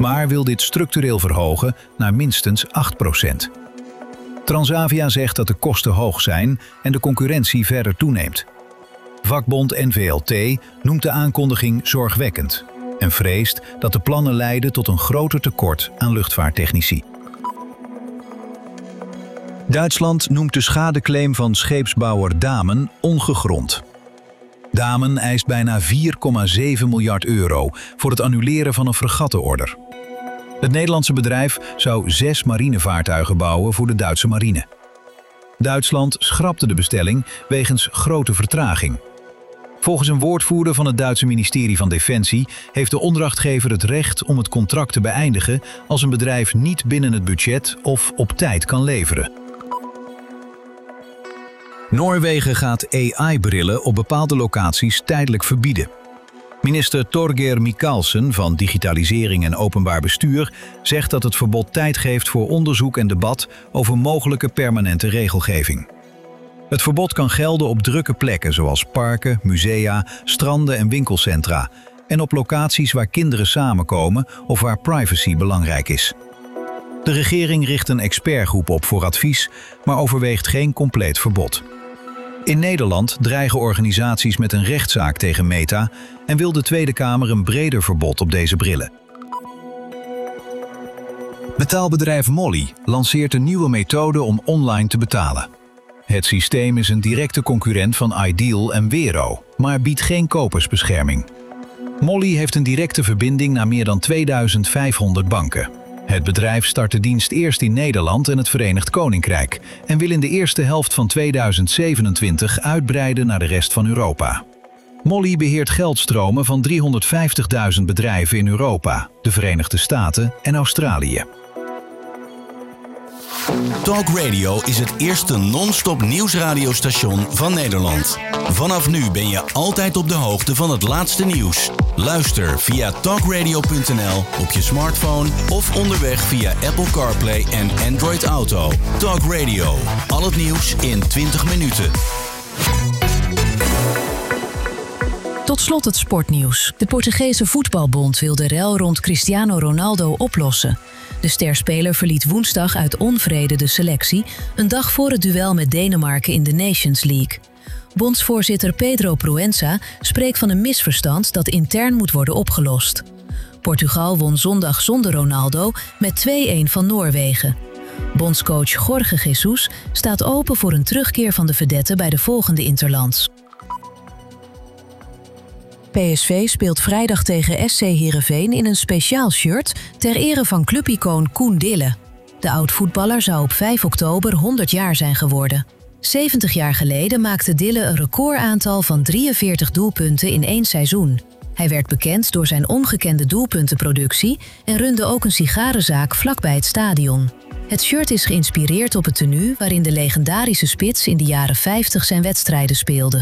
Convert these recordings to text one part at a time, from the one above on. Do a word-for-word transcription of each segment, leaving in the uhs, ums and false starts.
maar wil dit structureel verhogen naar minstens acht procent. Transavia zegt dat de kosten hoog zijn en de concurrentie verder toeneemt. Vakbond N V L T noemt de aankondiging zorgwekkend en vreest dat de plannen leiden tot een groter tekort aan luchtvaarttechnici. Duitsland noemt de schadeclaim van scheepsbouwer Damen ongegrond. Damen eist bijna vier komma zeven miljard euro voor het annuleren van een fregattenorder. Het Nederlandse bedrijf zou zes marinevaartuigen bouwen voor de Duitse marine. Duitsland schrapte de bestelling wegens grote vertraging. Volgens een woordvoerder van het Duitse ministerie van Defensie heeft de opdrachtgever het recht om het contract te beëindigen als een bedrijf niet binnen het budget of op tijd kan leveren. Noorwegen gaat A I-brillen op bepaalde locaties tijdelijk verbieden. Minister Torgeir Micaelsen van Digitalisering en Openbaar Bestuur zegt dat het verbod tijd geeft voor onderzoek en debat over mogelijke permanente regelgeving. Het verbod kan gelden op drukke plekken zoals parken, musea, stranden en winkelcentra en op locaties waar kinderen samenkomen of waar privacy belangrijk is. De regering richt een expertgroep op voor advies, maar overweegt geen compleet verbod. In Nederland dreigen organisaties met een rechtszaak tegen Meta en wil de Tweede Kamer een breder verbod op deze brillen. Betaalbedrijf Mollie lanceert een nieuwe methode om online te betalen. Het systeem is een directe concurrent van Ideal en Wero, maar biedt geen kopersbescherming. Mollie heeft een directe verbinding naar meer dan tweeduizend vijfhonderd banken. Het bedrijf start de dienst eerst in Nederland en het Verenigd Koninkrijk en wil in de eerste helft van tweeduizend zevenentwintig uitbreiden naar de rest van Europa. Mollie beheert geldstromen van driehonderdvijftigduizend bedrijven in Europa, de Verenigde Staten en Australië. Talk Radio is het eerste non-stop nieuwsradiostation van Nederland. Vanaf nu ben je altijd op de hoogte van het laatste nieuws. Luister via talkradio punt n l op je smartphone of onderweg via Apple CarPlay en Android Auto. Talk Radio, al het nieuws in twintig minuten. Tot slot het sportnieuws. De Portugese voetbalbond wil de rel rond Cristiano Ronaldo oplossen. De sterspeler verliet woensdag uit onvrede de selectie, een dag voor het duel met Denemarken in de Nations League. Bondsvoorzitter Pedro Proença spreekt van een misverstand dat intern moet worden opgelost. Portugal won zondag zonder Ronaldo met twee-een van Noorwegen. Bondscoach Jorge Jesus staat open voor een terugkeer van de vedette bij de volgende interlands. P S V speelt vrijdag tegen S C Heerenveen in een speciaal shirt ter ere van clubicoon Koen Dille. De oud-voetballer zou op vijf oktober honderd jaar zijn geworden. zeventig jaar geleden maakte Dille een recordaantal van drieënveertig doelpunten in één seizoen. Hij werd bekend door zijn ongekende doelpuntenproductie en runde ook een sigarenzaak vlakbij het stadion. Het shirt is geïnspireerd op het tenue waarin de legendarische spits in de jaren vijftig zijn wedstrijden speelde.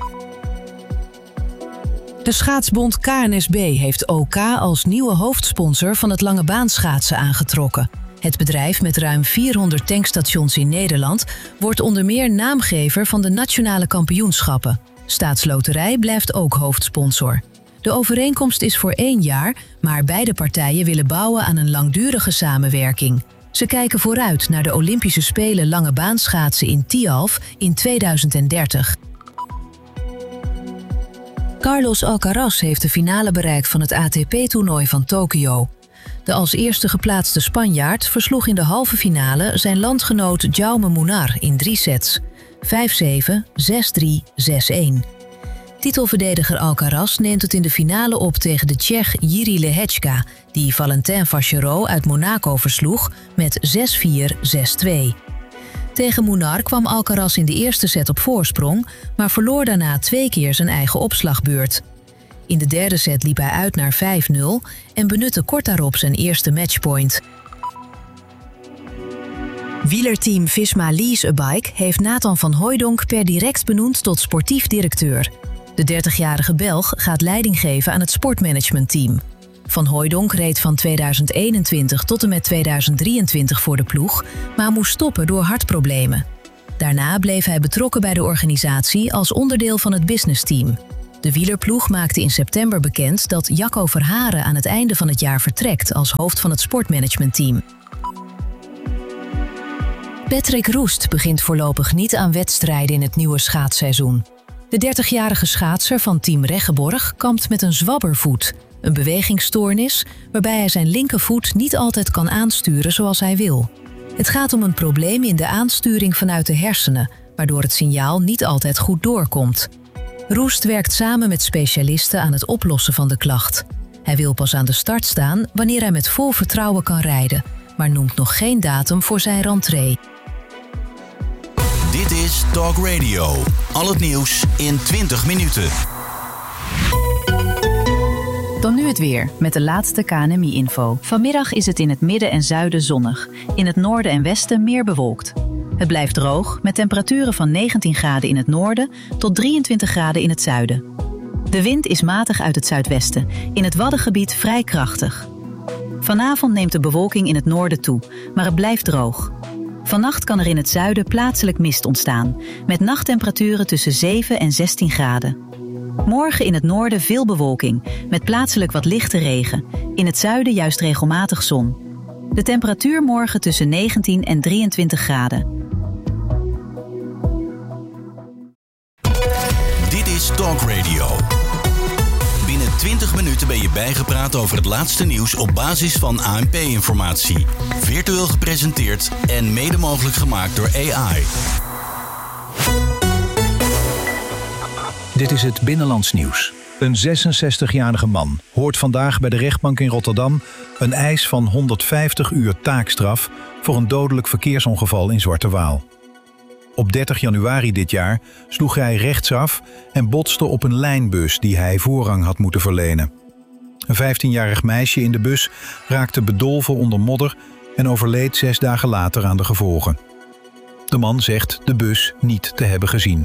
De schaatsbond K N S B heeft O K als nieuwe hoofdsponsor van het langebaanschaatsen aangetrokken. Het bedrijf met ruim vierhonderd tankstations in Nederland wordt onder meer naamgever van de nationale kampioenschappen. Staatsloterij blijft ook hoofdsponsor. De overeenkomst is voor één jaar, maar beide partijen willen bouwen aan een langdurige samenwerking. Ze kijken vooruit naar de Olympische Spelen langebaanschaatsen in Tialf in tweeduizend dertig. Carlos Alcaraz heeft de finale bereikt van het A T P-toernooi van Tokio. De als eerste geplaatste Spanjaard versloeg in de halve finale zijn landgenoot Jaume Munar in drie sets. vijf zeven, zes drie, zes-een. Titelverdediger Alcaraz neemt het in de finale op tegen de Tsjech Jiří Lehečka, die Valentin Vachereau uit Monaco versloeg met zes vier, zes twee. Tegen Munar kwam Alcaraz in de eerste set op voorsprong, maar verloor daarna twee keer zijn eigen opslagbeurt. In de derde set liep hij uit naar vijf nul en benutte kort daarop zijn eerste matchpoint. Wielerteam Visma Lease a Bike heeft Nathan van Hooijdonk per direct benoemd tot sportief directeur. De dertigjarige Belg gaat leiding geven aan het sportmanagementteam. Van Hooijdonk reed van tweeduizend eenentwintig tot en met tweeduizend drieëntwintig voor de ploeg, maar moest stoppen door hartproblemen. Daarna bleef hij betrokken bij de organisatie als onderdeel van het businessteam. De wielerploeg maakte in september bekend dat Jacco Verharen aan het einde van het jaar vertrekt als hoofd van het sportmanagementteam. Patrick Roest begint voorlopig niet aan wedstrijden in het nieuwe schaatsseizoen. De dertigjarige schaatser van team Reggeborg kampt met een zwabbervoet, een bewegingsstoornis waarbij hij zijn linkervoet niet altijd kan aansturen zoals hij wil. Het gaat om een probleem in de aansturing vanuit de hersenen, waardoor het signaal niet altijd goed doorkomt. Roest werkt samen met specialisten aan het oplossen van de klacht. Hij wil pas aan de start staan wanneer hij met vol vertrouwen kan rijden, maar noemt nog geen datum voor zijn rentree. Dit is Talk Radio. Al het nieuws in twintig minuten. Dan nu het weer, met de laatste K N M I-info. Vanmiddag is het in het midden en zuiden zonnig. In het noorden en westen meer bewolkt. Het blijft droog, met temperaturen van negentien graden in het noorden tot drieëntwintig graden in het zuiden. De wind is matig uit het zuidwesten, in het Waddengebied vrij krachtig. Vanavond neemt de bewolking in het noorden toe, maar het blijft droog. Vannacht kan er in het zuiden plaatselijk mist ontstaan, met nachttemperaturen tussen zeven en zestien graden. Morgen in het noorden veel bewolking, met plaatselijk wat lichte regen. In het zuiden juist regelmatig zon. De temperatuur morgen tussen negentien en drieëntwintig graden. Dit is Talk Radio. Binnen twintig minuten ben je bijgepraat over het laatste nieuws op basis van A N P-informatie. Virtueel gepresenteerd en mede mogelijk gemaakt door A I. Dit is het Binnenlands Nieuws. Een zesenzestigjarige man hoort vandaag bij de rechtbank in Rotterdam een eis van honderdvijftig uur taakstraf voor een dodelijk verkeersongeval in Zwarte Waal. Op dertig januari dit jaar sloeg hij rechtsaf en botste op een lijnbus die hij voorrang had moeten verlenen. Een vijftienjarig meisje in de bus raakte bedolven onder modder en overleed zes dagen later aan de gevolgen. De man zegt de bus niet te hebben gezien.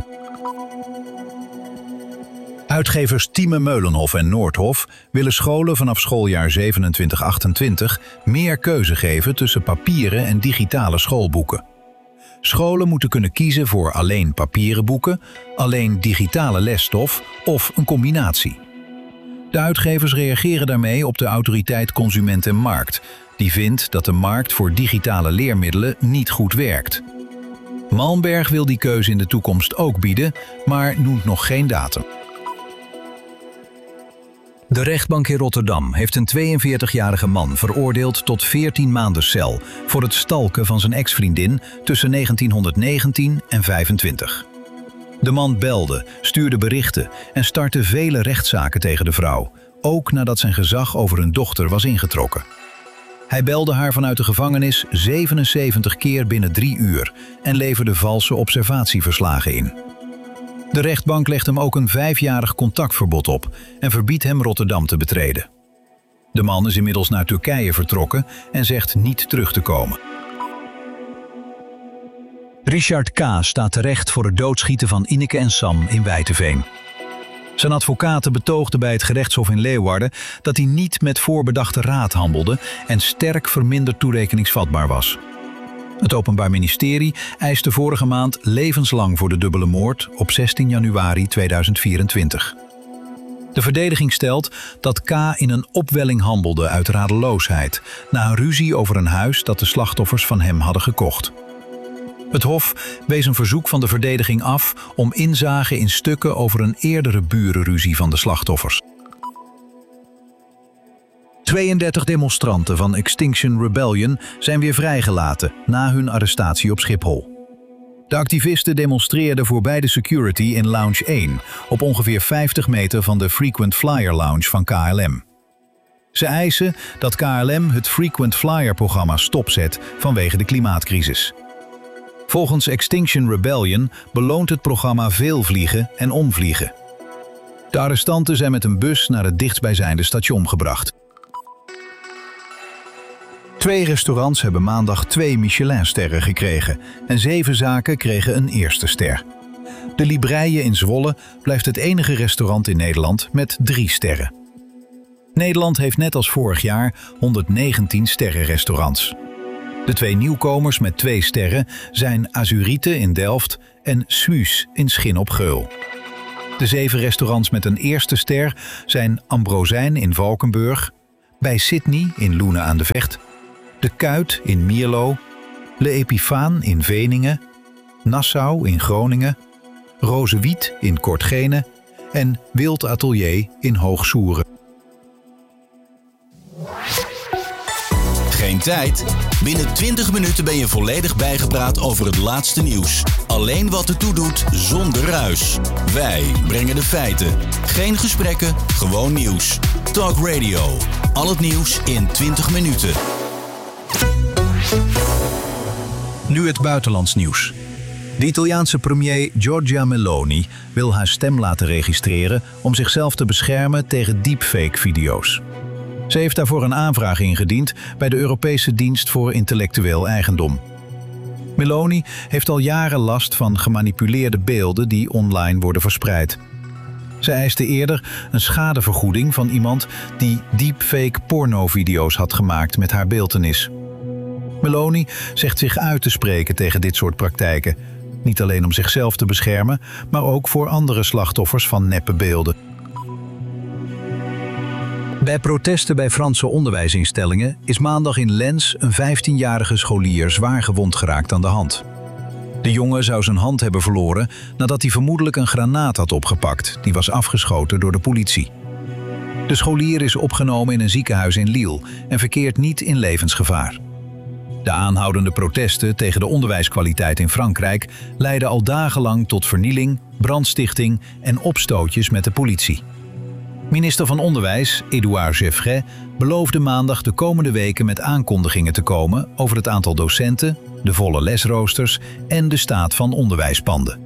Uitgevers Thieme Meulenhof en Noordhof willen scholen vanaf schooljaar zevenentwintig achtentwintig meer keuze geven tussen papieren en digitale schoolboeken. Scholen moeten kunnen kiezen voor alleen papieren boeken, alleen digitale lesstof of een combinatie. De uitgevers reageren daarmee op de autoriteit Consument en Markt, die vindt dat de markt voor digitale leermiddelen niet goed werkt. Malmberg wil die keuze in de toekomst ook bieden, maar noemt nog geen datum. De rechtbank in Rotterdam heeft een tweeënveertigjarige man veroordeeld tot veertien maanden cel voor het stalken van zijn ex-vriendin tussen negentienhonderdnegentien en vijfentwintig. De man belde, stuurde berichten en startte vele rechtszaken tegen de vrouw, ook nadat zijn gezag over hun dochter was ingetrokken. Hij belde haar vanuit de gevangenis zevenenzeventig keer binnen drie uur en leverde valse observatieverslagen in. De rechtbank legt hem ook een vijfjarig contactverbod op en verbiedt hem Rotterdam te betreden. De man is inmiddels naar Turkije vertrokken en zegt niet terug te komen. Richard K. staat terecht voor het doodschieten van Ineke en Sam in Wijteveen. Zijn advocaten betoogden bij het gerechtshof in Leeuwarden dat hij niet met voorbedachte raad handelde en sterk verminderd toerekeningsvatbaar was. Het Openbaar Ministerie eiste vorige maand levenslang voor de dubbele moord op zestien januari tweeduizend vierentwintig. De verdediging stelt dat K. in een opwelling handelde uit radeloosheid na een ruzie over een huis dat de slachtoffers van hem hadden gekocht. Het Hof wees een verzoek van de verdediging af om inzage in stukken over een eerdere burenruzie van de slachtoffers. tweeëndertig demonstranten van Extinction Rebellion zijn weer vrijgelaten na hun arrestatie op Schiphol. De activisten demonstreerden voorbij de security in Lounge één, op ongeveer vijftig meter van de Frequent Flyer Lounge van K L M. Ze eisen dat K L M het Frequent Flyer-programma stopzet vanwege de klimaatcrisis. Volgens Extinction Rebellion beloont het programma veel vliegen en omvliegen. De arrestanten zijn met een bus naar het dichtstbijzijnde station gebracht. Twee restaurants hebben maandag twee Michelinsterren gekregen en zeven zaken kregen een eerste ster. De Libreie in Zwolle blijft het enige restaurant in Nederland met drie sterren. Nederland heeft net als vorig jaar honderdnegentien sterrenrestaurants. De twee nieuwkomers met twee sterren zijn Azurite in Delft en Suus in Schin op Geul. De zeven restaurants met een eerste ster zijn Ambrosijn in Valkenburg, Bij Sydney in Loenen aan de Vecht, De Kuit in Mierlo, Le Epifaan in Veningen, Nassau in Groningen, Rozewiet in Kortgene en Wild Atelier in Hoogsoeren. Geen tijd? Binnen twintig minuten ben je volledig bijgepraat over het laatste nieuws. Alleen wat ertoe doet, zonder ruis. Wij brengen de feiten. Geen gesprekken, gewoon nieuws. Talk Radio. Al het nieuws in twintig minuten. Nu het buitenlands nieuws. De Italiaanse premier Giorgia Meloni wil haar stem laten registreren om zichzelf te beschermen tegen deepfake-video's. Ze heeft daarvoor een aanvraag ingediend bij de Europese Dienst voor Intellectueel Eigendom. Meloni heeft al jaren last van gemanipuleerde beelden die online worden verspreid. Ze eiste eerder een schadevergoeding van iemand die deepfake pornovideo's had gemaakt met haar beeltenis. Meloni zegt zich uit te spreken tegen dit soort praktijken. Niet alleen om zichzelf te beschermen, maar ook voor andere slachtoffers van neppe beelden. Bij protesten bij Franse onderwijsinstellingen is maandag in Lens een vijftienjarige scholier zwaar gewond geraakt aan de hand. De jongen zou zijn hand hebben verloren nadat hij vermoedelijk een granaat had opgepakt, die was afgeschoten door de politie. De scholier is opgenomen in een ziekenhuis in Lille en verkeert niet in levensgevaar. De aanhoudende protesten tegen de onderwijskwaliteit in Frankrijk leidden al dagenlang tot vernieling, brandstichting en opstootjes met de politie. Minister van Onderwijs, Édouard Geoffrin, beloofde maandag de komende weken met aankondigingen te komen over het aantal docenten, de volle lesroosters en de staat van onderwijspanden.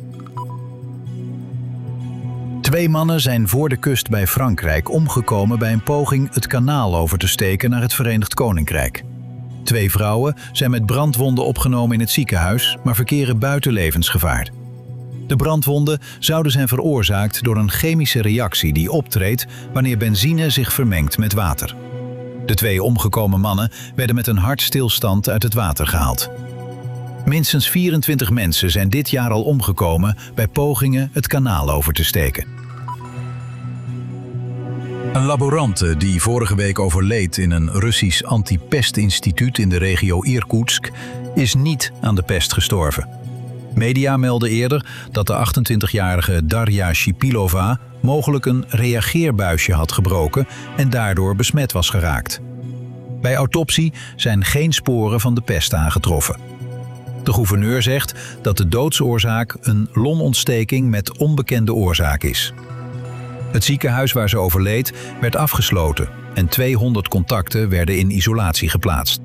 Twee mannen zijn voor de kust bij Frankrijk omgekomen bij een poging het kanaal over te steken naar het Verenigd Koninkrijk. Twee vrouwen zijn met brandwonden opgenomen in het ziekenhuis, maar verkeren buiten levensgevaar. De brandwonden zouden zijn veroorzaakt door een chemische reactie die optreedt wanneer benzine zich vermengt met water. De twee omgekomen mannen werden met een hartstilstand uit het water gehaald. Minstens vierentwintig mensen zijn dit jaar al omgekomen bij pogingen het kanaal over te steken. Een laborante die vorige week overleed in een Russisch antipestinstituut in de regio Irkoetsk is niet aan de pest gestorven. Media melden eerder dat de achtentwintigjarige Darja Shipilova mogelijk een reageerbuisje had gebroken en daardoor besmet was geraakt. Bij autopsie zijn geen sporen van de pest aangetroffen. De gouverneur zegt dat de doodsoorzaak een longontsteking met onbekende oorzaak is. Het ziekenhuis waar ze overleed werd afgesloten en tweehonderd contacten werden in isolatie geplaatst.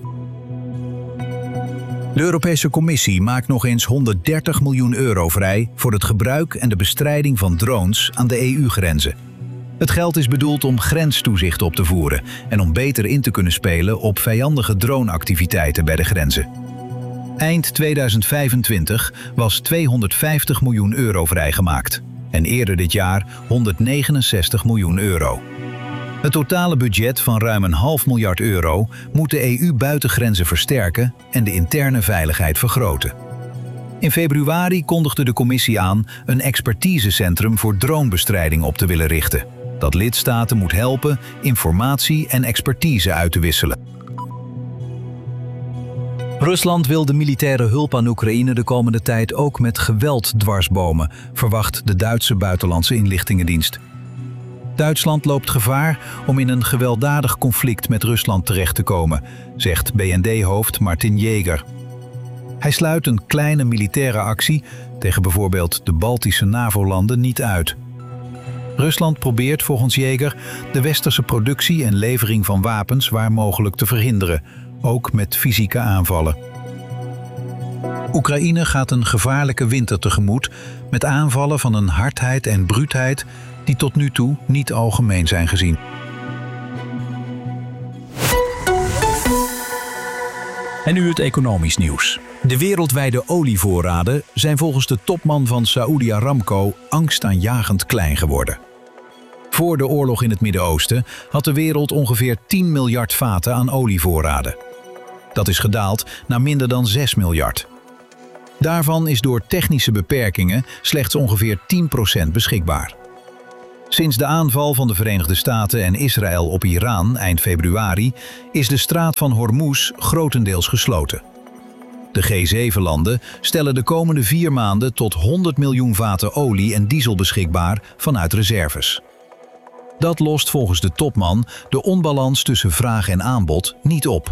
De Europese Commissie maakt nog eens honderddertig miljoen euro vrij voor het gebruik en de bestrijding van drones aan de E U-grenzen. Het geld is bedoeld om grenstoezicht op te voeren en om beter in te kunnen spelen op vijandige droneactiviteiten bij de grenzen. Eind tweeduizend vijfentwintig was tweehonderdvijftig miljoen euro vrijgemaakt en eerder dit jaar honderdnegenenzestig miljoen euro. Het totale budget van ruim een half miljard euro moet de E U-buitengrenzen versterken en de interne veiligheid vergroten. In februari kondigde de Commissie aan een expertisecentrum voor dronebestrijding op te willen richten, dat lidstaten moet helpen informatie en expertise uit te wisselen. Rusland wil de militaire hulp aan Oekraïne de komende tijd ook met geweld dwarsbomen, verwacht de Duitse Buitenlandse Inlichtingendienst. Duitsland loopt gevaar om in een gewelddadig conflict met Rusland terecht te komen, zegt B N D-hoofd Martin Jäger. Hij sluit een kleine militaire actie tegen bijvoorbeeld de Baltische NAVO-landen niet uit. Rusland probeert volgens Jäger de westerse productie en levering van wapens waar mogelijk te verhinderen, ook met fysieke aanvallen. Oekraïne gaat een gevaarlijke winter tegemoet met aanvallen van een hardheid en bruutheid die tot nu toe niet algemeen zijn gezien. En nu het economisch nieuws. De wereldwijde olievoorraden zijn volgens de topman van Saudi Aramco angstaanjagend klein geworden. Voor de oorlog in het Midden-Oosten had de wereld ongeveer tien miljard vaten aan olievoorraden. Dat is gedaald naar minder dan zes miljard. Daarvan is door technische beperkingen slechts ongeveer tien procent beschikbaar. Sinds de aanval van de Verenigde Staten en Israël op Iran eind februari is de straat van Hormuz grotendeels gesloten. De G zeven landen stellen de komende vier maanden tot honderd miljoen vaten olie en diesel beschikbaar vanuit reserves. Dat lost volgens de topman de onbalans tussen vraag en aanbod niet op.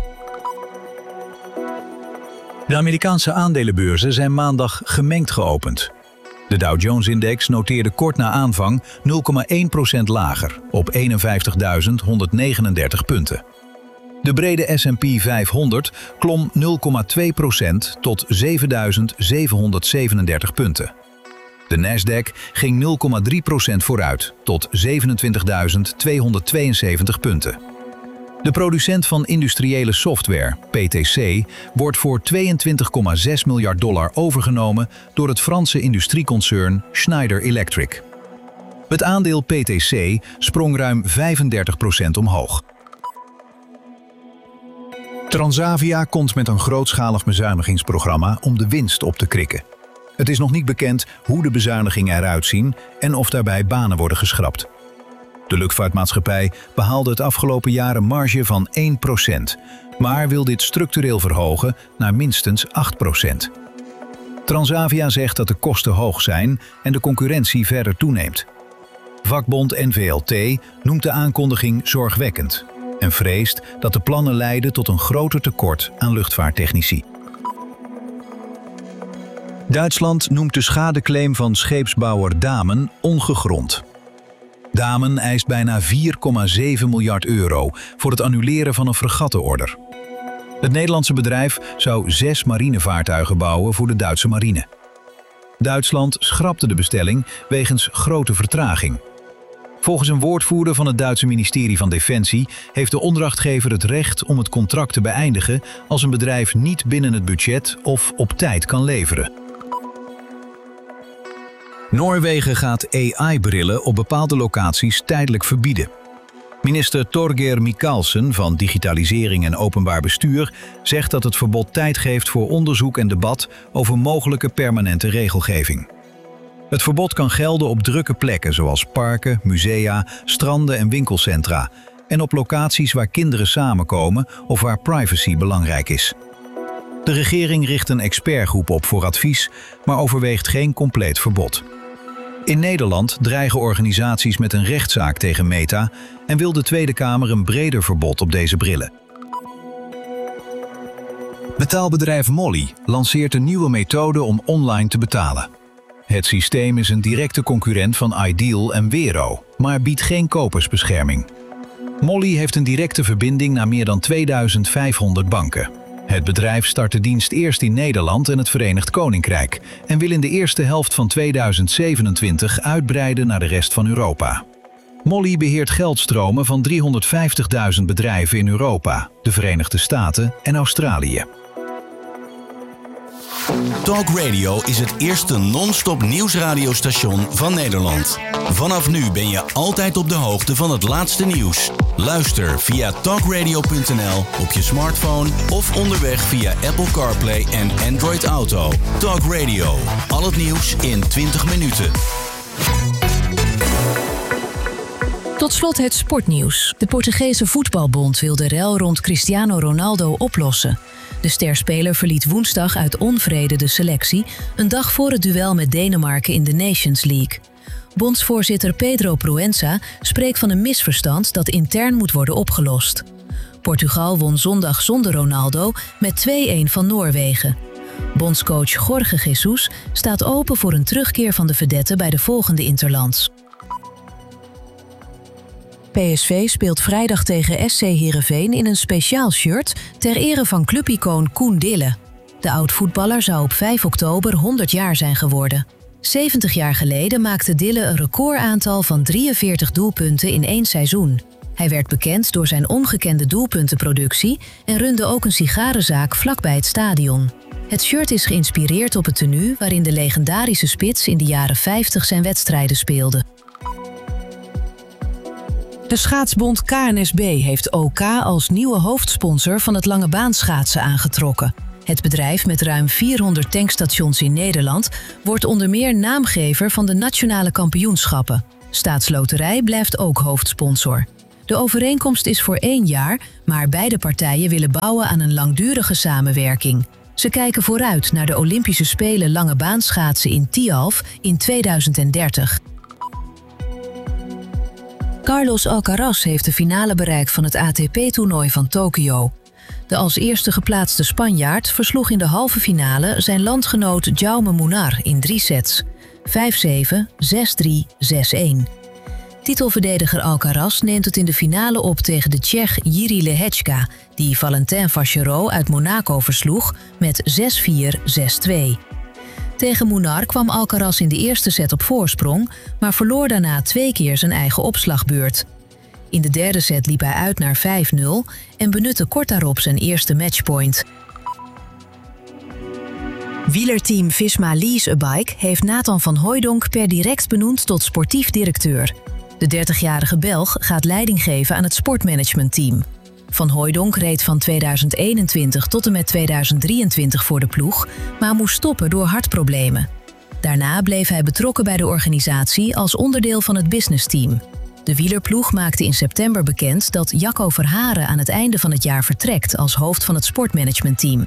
De Amerikaanse aandelenbeurzen zijn maandag gemengd geopend. De Dow Jones-index noteerde kort na aanvang nul komma één procent lager op eenenvijftigduizend honderdnegenendertig punten. De brede S en P vijfhonderd klom nul komma twee procent tot zevenduizend zevenhonderdzevenendertig punten. De Nasdaq ging nul komma drie procent vooruit tot zevenentwintigduizend tweehonderdtweeënzeventig punten. De producent van industriële software, P T C, wordt voor tweeëntwintig komma zes miljard dollar overgenomen door het Franse industrieconcern Schneider Electric. Het aandeel P T C sprong ruim vijfendertig procent omhoog. Transavia komt met een grootschalig bezuinigingsprogramma om de winst op te krikken. Het is nog niet bekend hoe de bezuinigingen eruit zien en of daarbij banen worden geschrapt. De luchtvaartmaatschappij behaalde het afgelopen jaar een marge van één procent, maar wil dit structureel verhogen naar minstens acht procent. Transavia zegt dat de kosten hoog zijn en de concurrentie verder toeneemt. Vakbond N V L T noemt de aankondiging zorgwekkend en vreest dat de plannen leiden tot een groter tekort aan luchtvaarttechnici. Duitsland noemt de schadeclaim van scheepsbouwer Damen ongegrond. Damen eist bijna vier komma zeven miljard euro voor het annuleren van een fregattenorder. Het Nederlandse bedrijf zou zes marinevaartuigen bouwen voor de Duitse marine. Duitsland schrapte de bestelling wegens grote vertraging. Volgens een woordvoerder van het Duitse ministerie van Defensie heeft de opdrachtgever het recht om het contract te beëindigen als een bedrijf niet binnen het budget of op tijd kan leveren. Noorwegen gaat A I-brillen op bepaalde locaties tijdelijk verbieden. Minister Torgeir Micaelsen van Digitalisering en Openbaar Bestuur zegt dat het verbod tijd geeft voor onderzoek en debat over mogelijke permanente regelgeving. Het verbod kan gelden op drukke plekken zoals parken, musea, stranden en winkelcentra en op locaties waar kinderen samenkomen of waar privacy belangrijk is. De regering richt een expertgroep op voor advies, maar overweegt geen compleet verbod. In Nederland dreigen organisaties met een rechtszaak tegen Meta en wil de Tweede Kamer een breder verbod op deze brillen. Betaalbedrijf Molly lanceert een nieuwe methode om online te betalen. Het systeem is een directe concurrent van Ideal en Wero, maar biedt geen kopersbescherming. Molly heeft een directe verbinding naar meer dan tweeduizend vijfhonderd banken. Het bedrijf start de dienst eerst in Nederland en het Verenigd Koninkrijk en wil in de eerste helft van tweeduizend zevenentwintig uitbreiden naar de rest van Europa. Molly beheert geldstromen van driehonderdvijftigduizend bedrijven in Europa, de Verenigde Staten en Australië. Talk Radio is het eerste non-stop nieuwsradiostation van Nederland. Vanaf nu ben je altijd op de hoogte van het laatste nieuws. Luister via talkradio punt n l op je smartphone of onderweg via Apple CarPlay en Android Auto. Talk Radio, al het nieuws in twintig minuten. Tot slot het sportnieuws. De Portugese voetbalbond wil de rel rond Cristiano Ronaldo oplossen. De sterspeler verliet woensdag uit onvrede de selectie, een dag voor het duel met Denemarken in de Nations League. Bondsvoorzitter Pedro Proença spreekt van een misverstand dat intern moet worden opgelost. Portugal won zondag zonder Ronaldo met twee-een van Noorwegen. Bondscoach Jorge Jesus staat open voor een terugkeer van de vedette bij de volgende interlands. P S V speelt vrijdag tegen S C Heerenveen in een speciaal shirt ter ere van clubicoon Koen Dille. De oud-voetballer zou op vijf oktober honderd jaar zijn geworden. zeventig jaar geleden maakte Dille een recordaantal van drieënveertig doelpunten in één seizoen. Hij werd bekend door zijn ongekende doelpuntenproductie en runde ook een sigarenzaak vlakbij het stadion. Het shirt is geïnspireerd op het tenue waarin de legendarische spits in de jaren vijftig zijn wedstrijden speelde. De schaatsbond K N S B heeft O K als nieuwe hoofdsponsor van het langebaanschaatsen aangetrokken. Het bedrijf met ruim vierhonderd tankstations in Nederland wordt onder meer naamgever van de nationale kampioenschappen. Staatsloterij blijft ook hoofdsponsor. De overeenkomst is voor één jaar, maar beide partijen willen bouwen aan een langdurige samenwerking. Ze kijken vooruit naar de Olympische Spelen lange baanschaatsen in Tialf in tweeduizend dertig. Carlos Alcaraz heeft de finale bereikt van het A T P-toernooi van Tokio. De als eerste geplaatste Spanjaard versloeg in de halve finale zijn landgenoot Jaume Munar in drie sets. vijf zeven, zes drie, zes een. Titelverdediger Alcaraz neemt het in de finale op tegen de Tsjech Jiří Lehečka, die Valentin Vachereau uit Monaco versloeg met zes vier, zes twee. Tegen Munar kwam Alcaraz in de eerste set op voorsprong, maar verloor daarna twee keer zijn eigen opslagbeurt. In de derde set liep hij uit naar vijf nul en benutte kort daarop zijn eerste matchpoint. Wielerteam Visma Lease a Bike heeft Nathan van Hooijdonk per direct benoemd tot sportief directeur. De dertigjarige Belg gaat leiding geven aan het sportmanagementteam. Van Hooijdonk reed van tweeduizend eenentwintig tot en met tweeduizend drieëntwintig voor de ploeg, maar moest stoppen door hartproblemen. Daarna bleef hij betrokken bij de organisatie als onderdeel van het businessteam. De wielerploeg maakte in september bekend dat Jacco Verharen aan het einde van het jaar vertrekt als hoofd van het sportmanagementteam.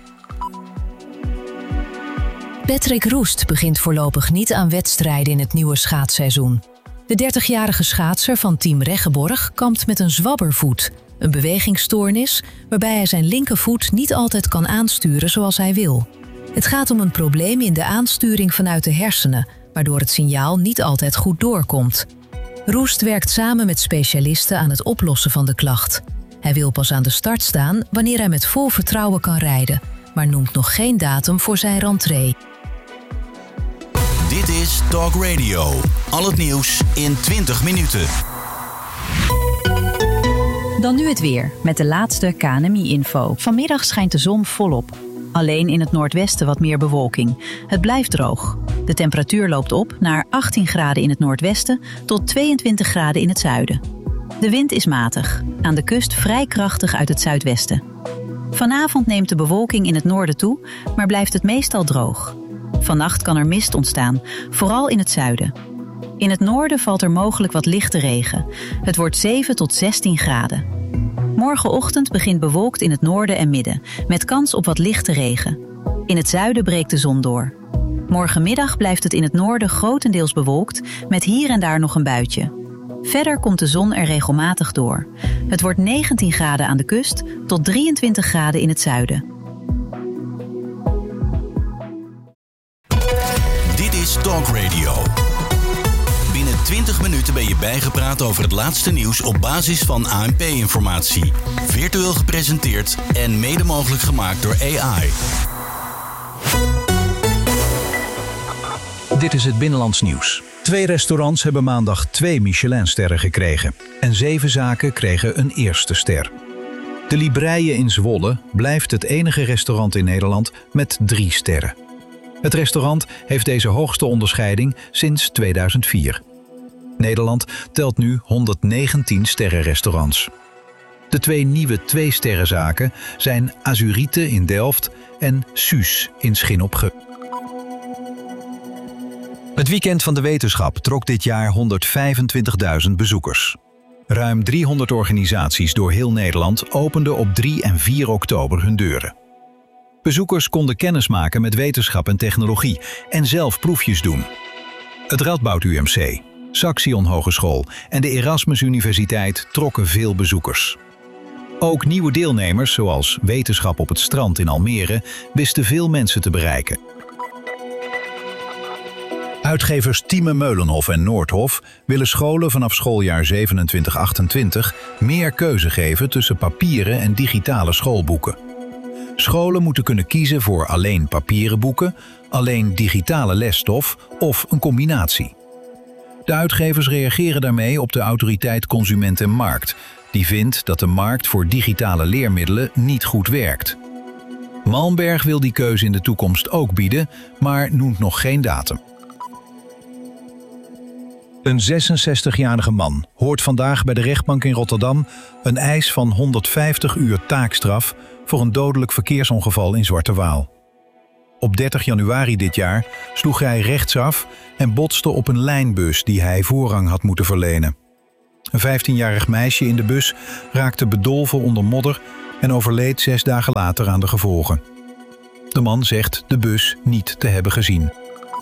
Patrick Roest begint voorlopig niet aan wedstrijden in het nieuwe schaatsseizoen. De dertigjarige schaatser van team Reggeborg kampt met een zwabbervoet, een bewegingsstoornis waarbij hij zijn linkervoet niet altijd kan aansturen zoals hij wil. Het gaat om een probleem in de aansturing vanuit de hersenen, waardoor het signaal niet altijd goed doorkomt. Roest werkt samen met specialisten aan het oplossen van de klacht. Hij wil pas aan de start staan wanneer hij met vol vertrouwen kan rijden, maar noemt nog geen datum voor zijn rentree. Dit is Talk Radio. Al het nieuws in twintig minuten. Dan nu het weer, met de laatste K N M I-info. Vanmiddag schijnt de zon volop. Alleen in het noordwesten wat meer bewolking. Het blijft droog. De temperatuur loopt op naar achttien graden in het noordwesten tot tweeëntwintig graden in het zuiden. De wind is matig, aan de kust vrij krachtig uit het zuidwesten. Vanavond neemt de bewolking in het noorden toe, maar blijft het meestal droog. Vannacht kan er mist ontstaan, vooral in het zuiden. In het noorden valt er mogelijk wat lichte regen. Het wordt zeven tot zestien graden. Morgenochtend begint bewolkt in het noorden en midden, met kans op wat lichte regen. In het zuiden breekt de zon door. Morgenmiddag blijft het in het noorden grotendeels bewolkt, met hier en daar nog een buitje. Verder komt de zon er regelmatig door. Het wordt negentien graden aan de kust tot drieëntwintig graden in het zuiden. Dit is Talk Radio. Binnen twintig minuten ben je bijgepraat over het laatste nieuws op basis van A N P-informatie. Virtueel gepresenteerd en mede mogelijk gemaakt door A I. Dit is het Binnenlands nieuws. Twee restaurants hebben maandag twee Michelinsterren gekregen. En zeven zaken kregen een eerste ster. De Libreien in Zwolle blijft het enige restaurant in Nederland met drie sterren. Het restaurant heeft deze hoogste onderscheiding sinds tweeduizend vier. Nederland telt nu honderdnegentien sterrenrestaurants. De twee nieuwe twee-sterrenzaken zijn Azurite in Delft en Suus in Schin op Geul. Het weekend van de wetenschap trok dit jaar honderdvijfentwintigduizend bezoekers. Ruim driehonderd organisaties door heel Nederland openden op drie en vier oktober hun deuren. Bezoekers konden kennismaken met wetenschap en technologie en zelf proefjes doen. Het Radboud U M C, Saxion Hogeschool en de Erasmus Universiteit trokken veel bezoekers. Ook nieuwe deelnemers, zoals Wetenschap op het Strand in Almere, wisten veel mensen te bereiken. Uitgevers Thieme Meulenhof en Noordhof willen scholen vanaf schooljaar zevenentwintig achtentwintig meer keuze geven tussen papieren en digitale schoolboeken. Scholen moeten kunnen kiezen voor alleen papieren boeken, alleen digitale lesstof of een combinatie. De uitgevers reageren daarmee op de autoriteit Consument en Markt, die vindt dat de markt voor digitale leermiddelen niet goed werkt. Malmberg wil die keuze in de toekomst ook bieden, maar noemt nog geen datum. Een zesenzestigjarige man hoort vandaag bij de rechtbank in Rotterdam een eis van honderdvijftig uur taakstraf voor een dodelijk verkeersongeval in Zwarte Waal. Op dertig januari dit jaar sloeg hij rechtsaf en botste op een lijnbus die hij voorrang had moeten verlenen. Een vijftienjarig meisje in de bus raakte bedolven onder modder en overleed zes dagen later aan de gevolgen. De man zegt de bus niet te hebben gezien.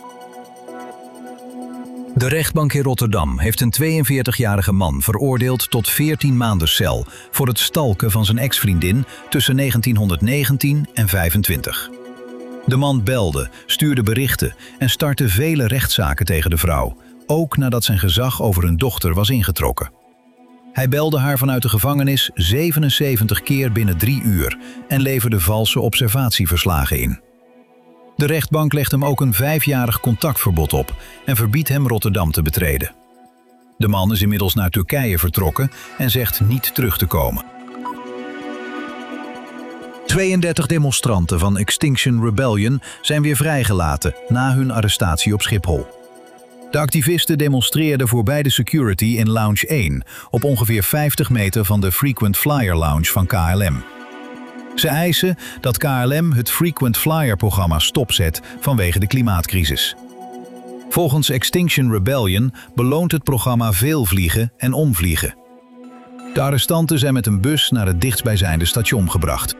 De rechtbank in Rotterdam heeft een tweeënveertigjarige man veroordeeld tot veertien maanden cel voor het stalken van zijn ex-vriendin tussen negentienhonderdnegentien en vijfentwintig. De man belde, stuurde berichten en startte vele rechtszaken tegen de vrouw, ook nadat zijn gezag over hun dochter was ingetrokken. Hij belde haar vanuit de gevangenis zevenenzeventig keer binnen drie uur en leverde valse observatieverslagen in. De rechtbank legt hem ook een vijfjarig contactverbod op en verbiedt hem Rotterdam te betreden. De man is inmiddels naar Turkije vertrokken en zegt niet terug te komen. tweeëndertig demonstranten van Extinction Rebellion zijn weer vrijgelaten na hun arrestatie op Schiphol. De activisten demonstreerden voorbij de security in Lounge één, op ongeveer vijftig meter van de Frequent Flyer Lounge van K L M. Ze eisen dat K L M het Frequent Flyer-programma stopzet vanwege de klimaatcrisis. Volgens Extinction Rebellion beloont het programma veel vliegen en omvliegen. De arrestanten zijn met een bus naar het dichtstbijzijnde station gebracht.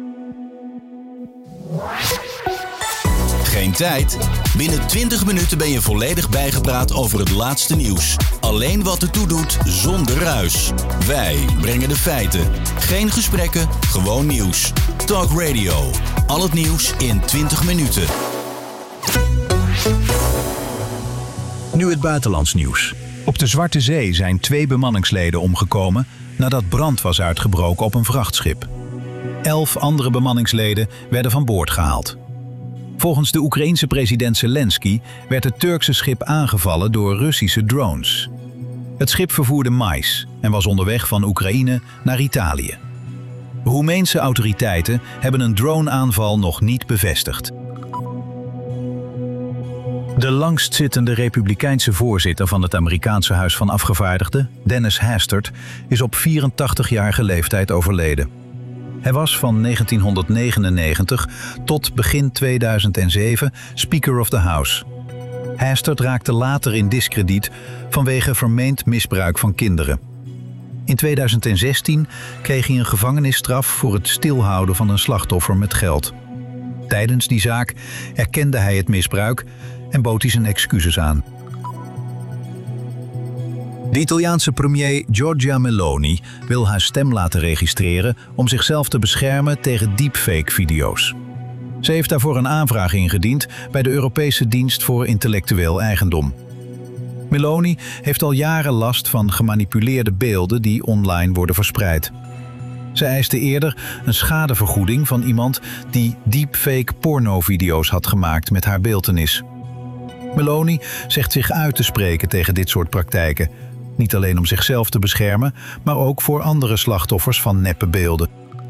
Geen tijd? Binnen twintig minuten ben je volledig bijgepraat over het laatste nieuws. Alleen wat ertoe doet, zonder ruis. Wij brengen de feiten. Geen gesprekken, gewoon nieuws. Talk Radio. Al het nieuws in twintig minuten. Nu het buitenlands nieuws. Op de Zwarte Zee zijn twee bemanningsleden omgekomen nadat brand was uitgebroken op een vrachtschip. Elf andere bemanningsleden werden van boord gehaald. Volgens de Oekraïense president Zelensky werd het Turkse schip aangevallen door Russische drones. Het schip vervoerde mais en was onderweg van Oekraïne naar Italië. Roemeense autoriteiten hebben een droneaanval nog niet bevestigd. De langstzittende republikeinse voorzitter van het Amerikaanse Huis van Afgevaardigden, Dennis Hastert, is op vierentachtigjarige leeftijd overleden. Hij was van negentienhonderdnegenennegentig tot begin tweeduizend zeven Speaker of the House. Hastert raakte later in diskrediet vanwege vermeend misbruik van kinderen. In tweeduizend zestien kreeg hij een gevangenisstraf voor het stilhouden van een slachtoffer met geld. Tijdens die zaak erkende hij het misbruik en bood hij zijn excuses aan. De Italiaanse premier Giorgia Meloni wil haar stem laten registreren om zichzelf te beschermen tegen deepfake-video's. Ze heeft daarvoor een aanvraag ingediend bij de Europese Dienst voor Intellectueel Eigendom. Meloni heeft al jaren last van gemanipuleerde beelden die online worden verspreid. Ze eiste eerder een schadevergoeding van iemand die deepfake pornovideo's had gemaakt met haar beeltenis. Meloni zegt zich uit te spreken tegen dit soort praktijken. Niet alleen om zichzelf te beschermen, maar ook voor andere slachtoffers van neppe beelden.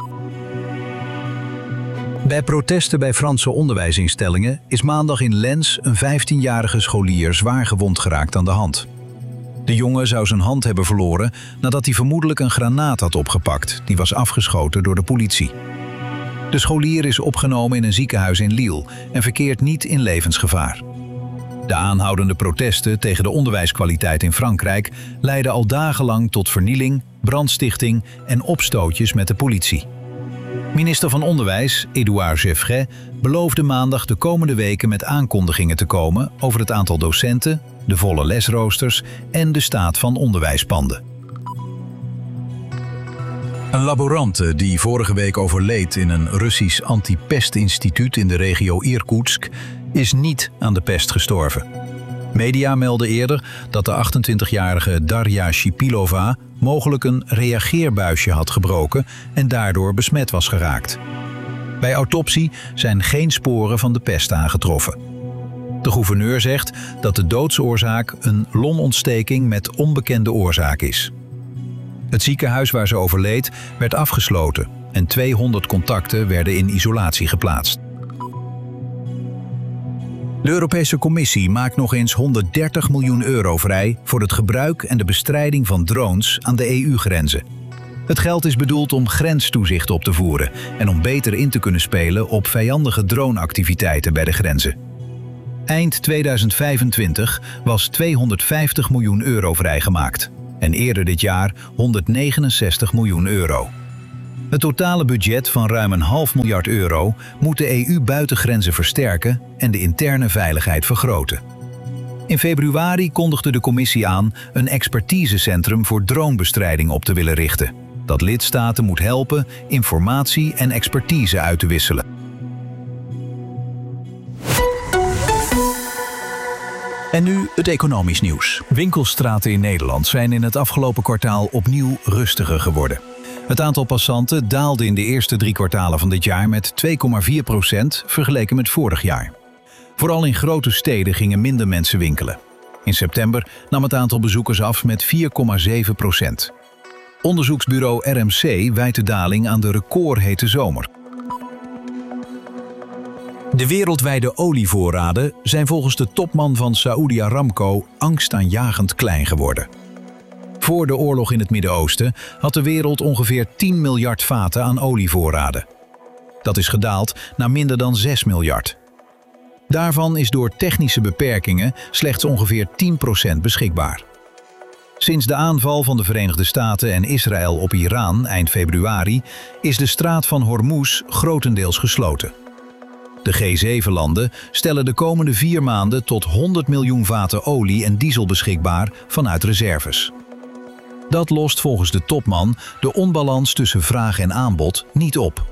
Bij protesten bij Franse onderwijsinstellingen is maandag in Lens een vijftienjarige scholier zwaar gewond geraakt aan de hand. De jongen zou zijn hand hebben verloren nadat hij vermoedelijk een granaat had opgepakt. Die was afgeschoten door de politie. De scholier is opgenomen in een ziekenhuis in Lille en verkeert niet in levensgevaar. De aanhoudende protesten tegen de onderwijskwaliteit in Frankrijk leidden al dagenlang tot vernieling, brandstichting en opstootjes met de politie. Minister van Onderwijs, Édouard Geoffrin, beloofde maandag de komende weken met aankondigingen te komen over het aantal docenten, de volle lesroosters en de staat van onderwijspanden. Een laborante die vorige week overleed in een Russisch antipestinstituut in de regio Irkoetsk is niet aan de pest gestorven. Media melden eerder dat de achtentwintigjarige Darja Shipilova mogelijk een reageerbuisje had gebroken en daardoor besmet was geraakt. Bij autopsie zijn geen sporen van de pest aangetroffen. De gouverneur zegt dat de doodsoorzaak een longontsteking met onbekende oorzaak is. Het ziekenhuis waar ze overleed werd afgesloten en tweehonderd contacten werden in isolatie geplaatst. De Europese Commissie maakt nog eens honderddertig miljoen euro vrij voor het gebruik en de bestrijding van drones aan de E U-grenzen. Het geld is bedoeld om grenstoezicht op te voeren en om beter in te kunnen spelen op vijandige droneactiviteiten bij de grenzen. Eind tweeduizend vijfentwintig was tweehonderdvijftig miljoen euro vrijgemaakt en eerder dit jaar honderdnegenenzestig miljoen euro. Het totale budget van ruim een half miljard euro moet de E U-buitengrenzen versterken en de interne veiligheid vergroten. In februari kondigde de Commissie aan een expertisecentrum voor dronebestrijding op te willen richten, dat lidstaten moet helpen informatie en expertise uit te wisselen. En nu het economisch nieuws. Winkelstraten in Nederland zijn in het afgelopen kwartaal opnieuw rustiger geworden. Het aantal passanten daalde in de eerste drie kwartalen van dit jaar met twee komma vier procent vergeleken met vorig jaar. Vooral in grote steden gingen minder mensen winkelen. In september nam het aantal bezoekers af met vier komma zeven procent. Onderzoeksbureau R M C wijt de daling aan de recordhete zomer. De wereldwijde olievoorraden zijn volgens de topman van Saudi Aramco angstaanjagend klein geworden. Voor de oorlog in het Midden-Oosten had de wereld ongeveer tien miljard vaten aan olievoorraden. Dat is gedaald naar minder dan zes miljard. Daarvan is door technische beperkingen slechts ongeveer tien procent beschikbaar. Sinds de aanval van de Verenigde Staten en Israël op Iran eind februari is de straat van Hormuz grotendeels gesloten. De G zeven landen stellen de komende vier maanden tot honderd miljoen vaten olie en diesel beschikbaar vanuit reserves. Dat lost volgens de topman de onbalans tussen vraag en aanbod niet op.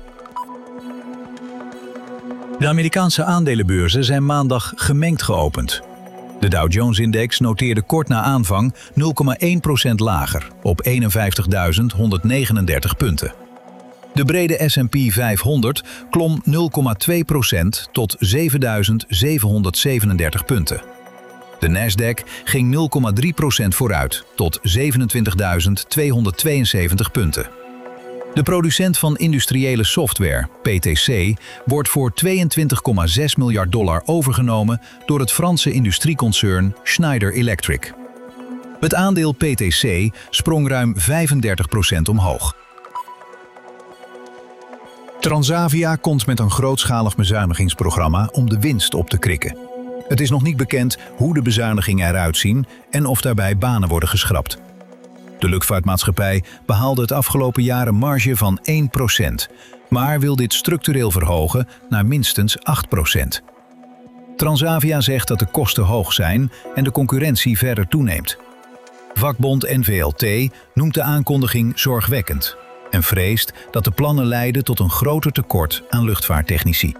De Amerikaanse aandelenbeurzen zijn maandag gemengd geopend. De Dow Jones-index noteerde kort na aanvang nul komma één procent lager op eenenvijftigduizend honderdnegenendertig punten. De brede S en P vijfhonderd klom nul komma twee procent tot zevenduizend zevenhonderdzevenendertig punten. De Nasdaq ging nul komma drie procent vooruit tot zevenentwintigduizend tweehonderdtweeënzeventig punten. De producent van industriële software, P T C, wordt voor tweeëntwintig komma zes miljard dollar overgenomen door het Franse industrieconcern Schneider Electric. Het aandeel P T C sprong ruim vijfendertig procent omhoog. Transavia komt met een grootschalig bezuinigingsprogramma om de winst op te krikken. Het is nog niet bekend hoe de bezuinigingen eruit zien en of daarbij banen worden geschrapt. De luchtvaartmaatschappij behaalde het afgelopen jaar een marge van één procent, maar wil dit structureel verhogen naar minstens acht procent. Transavia zegt dat de kosten hoog zijn en de concurrentie verder toeneemt. Vakbond N V L T noemt de aankondiging zorgwekkend en vreest dat de plannen leiden tot een groter tekort aan luchtvaarttechnici.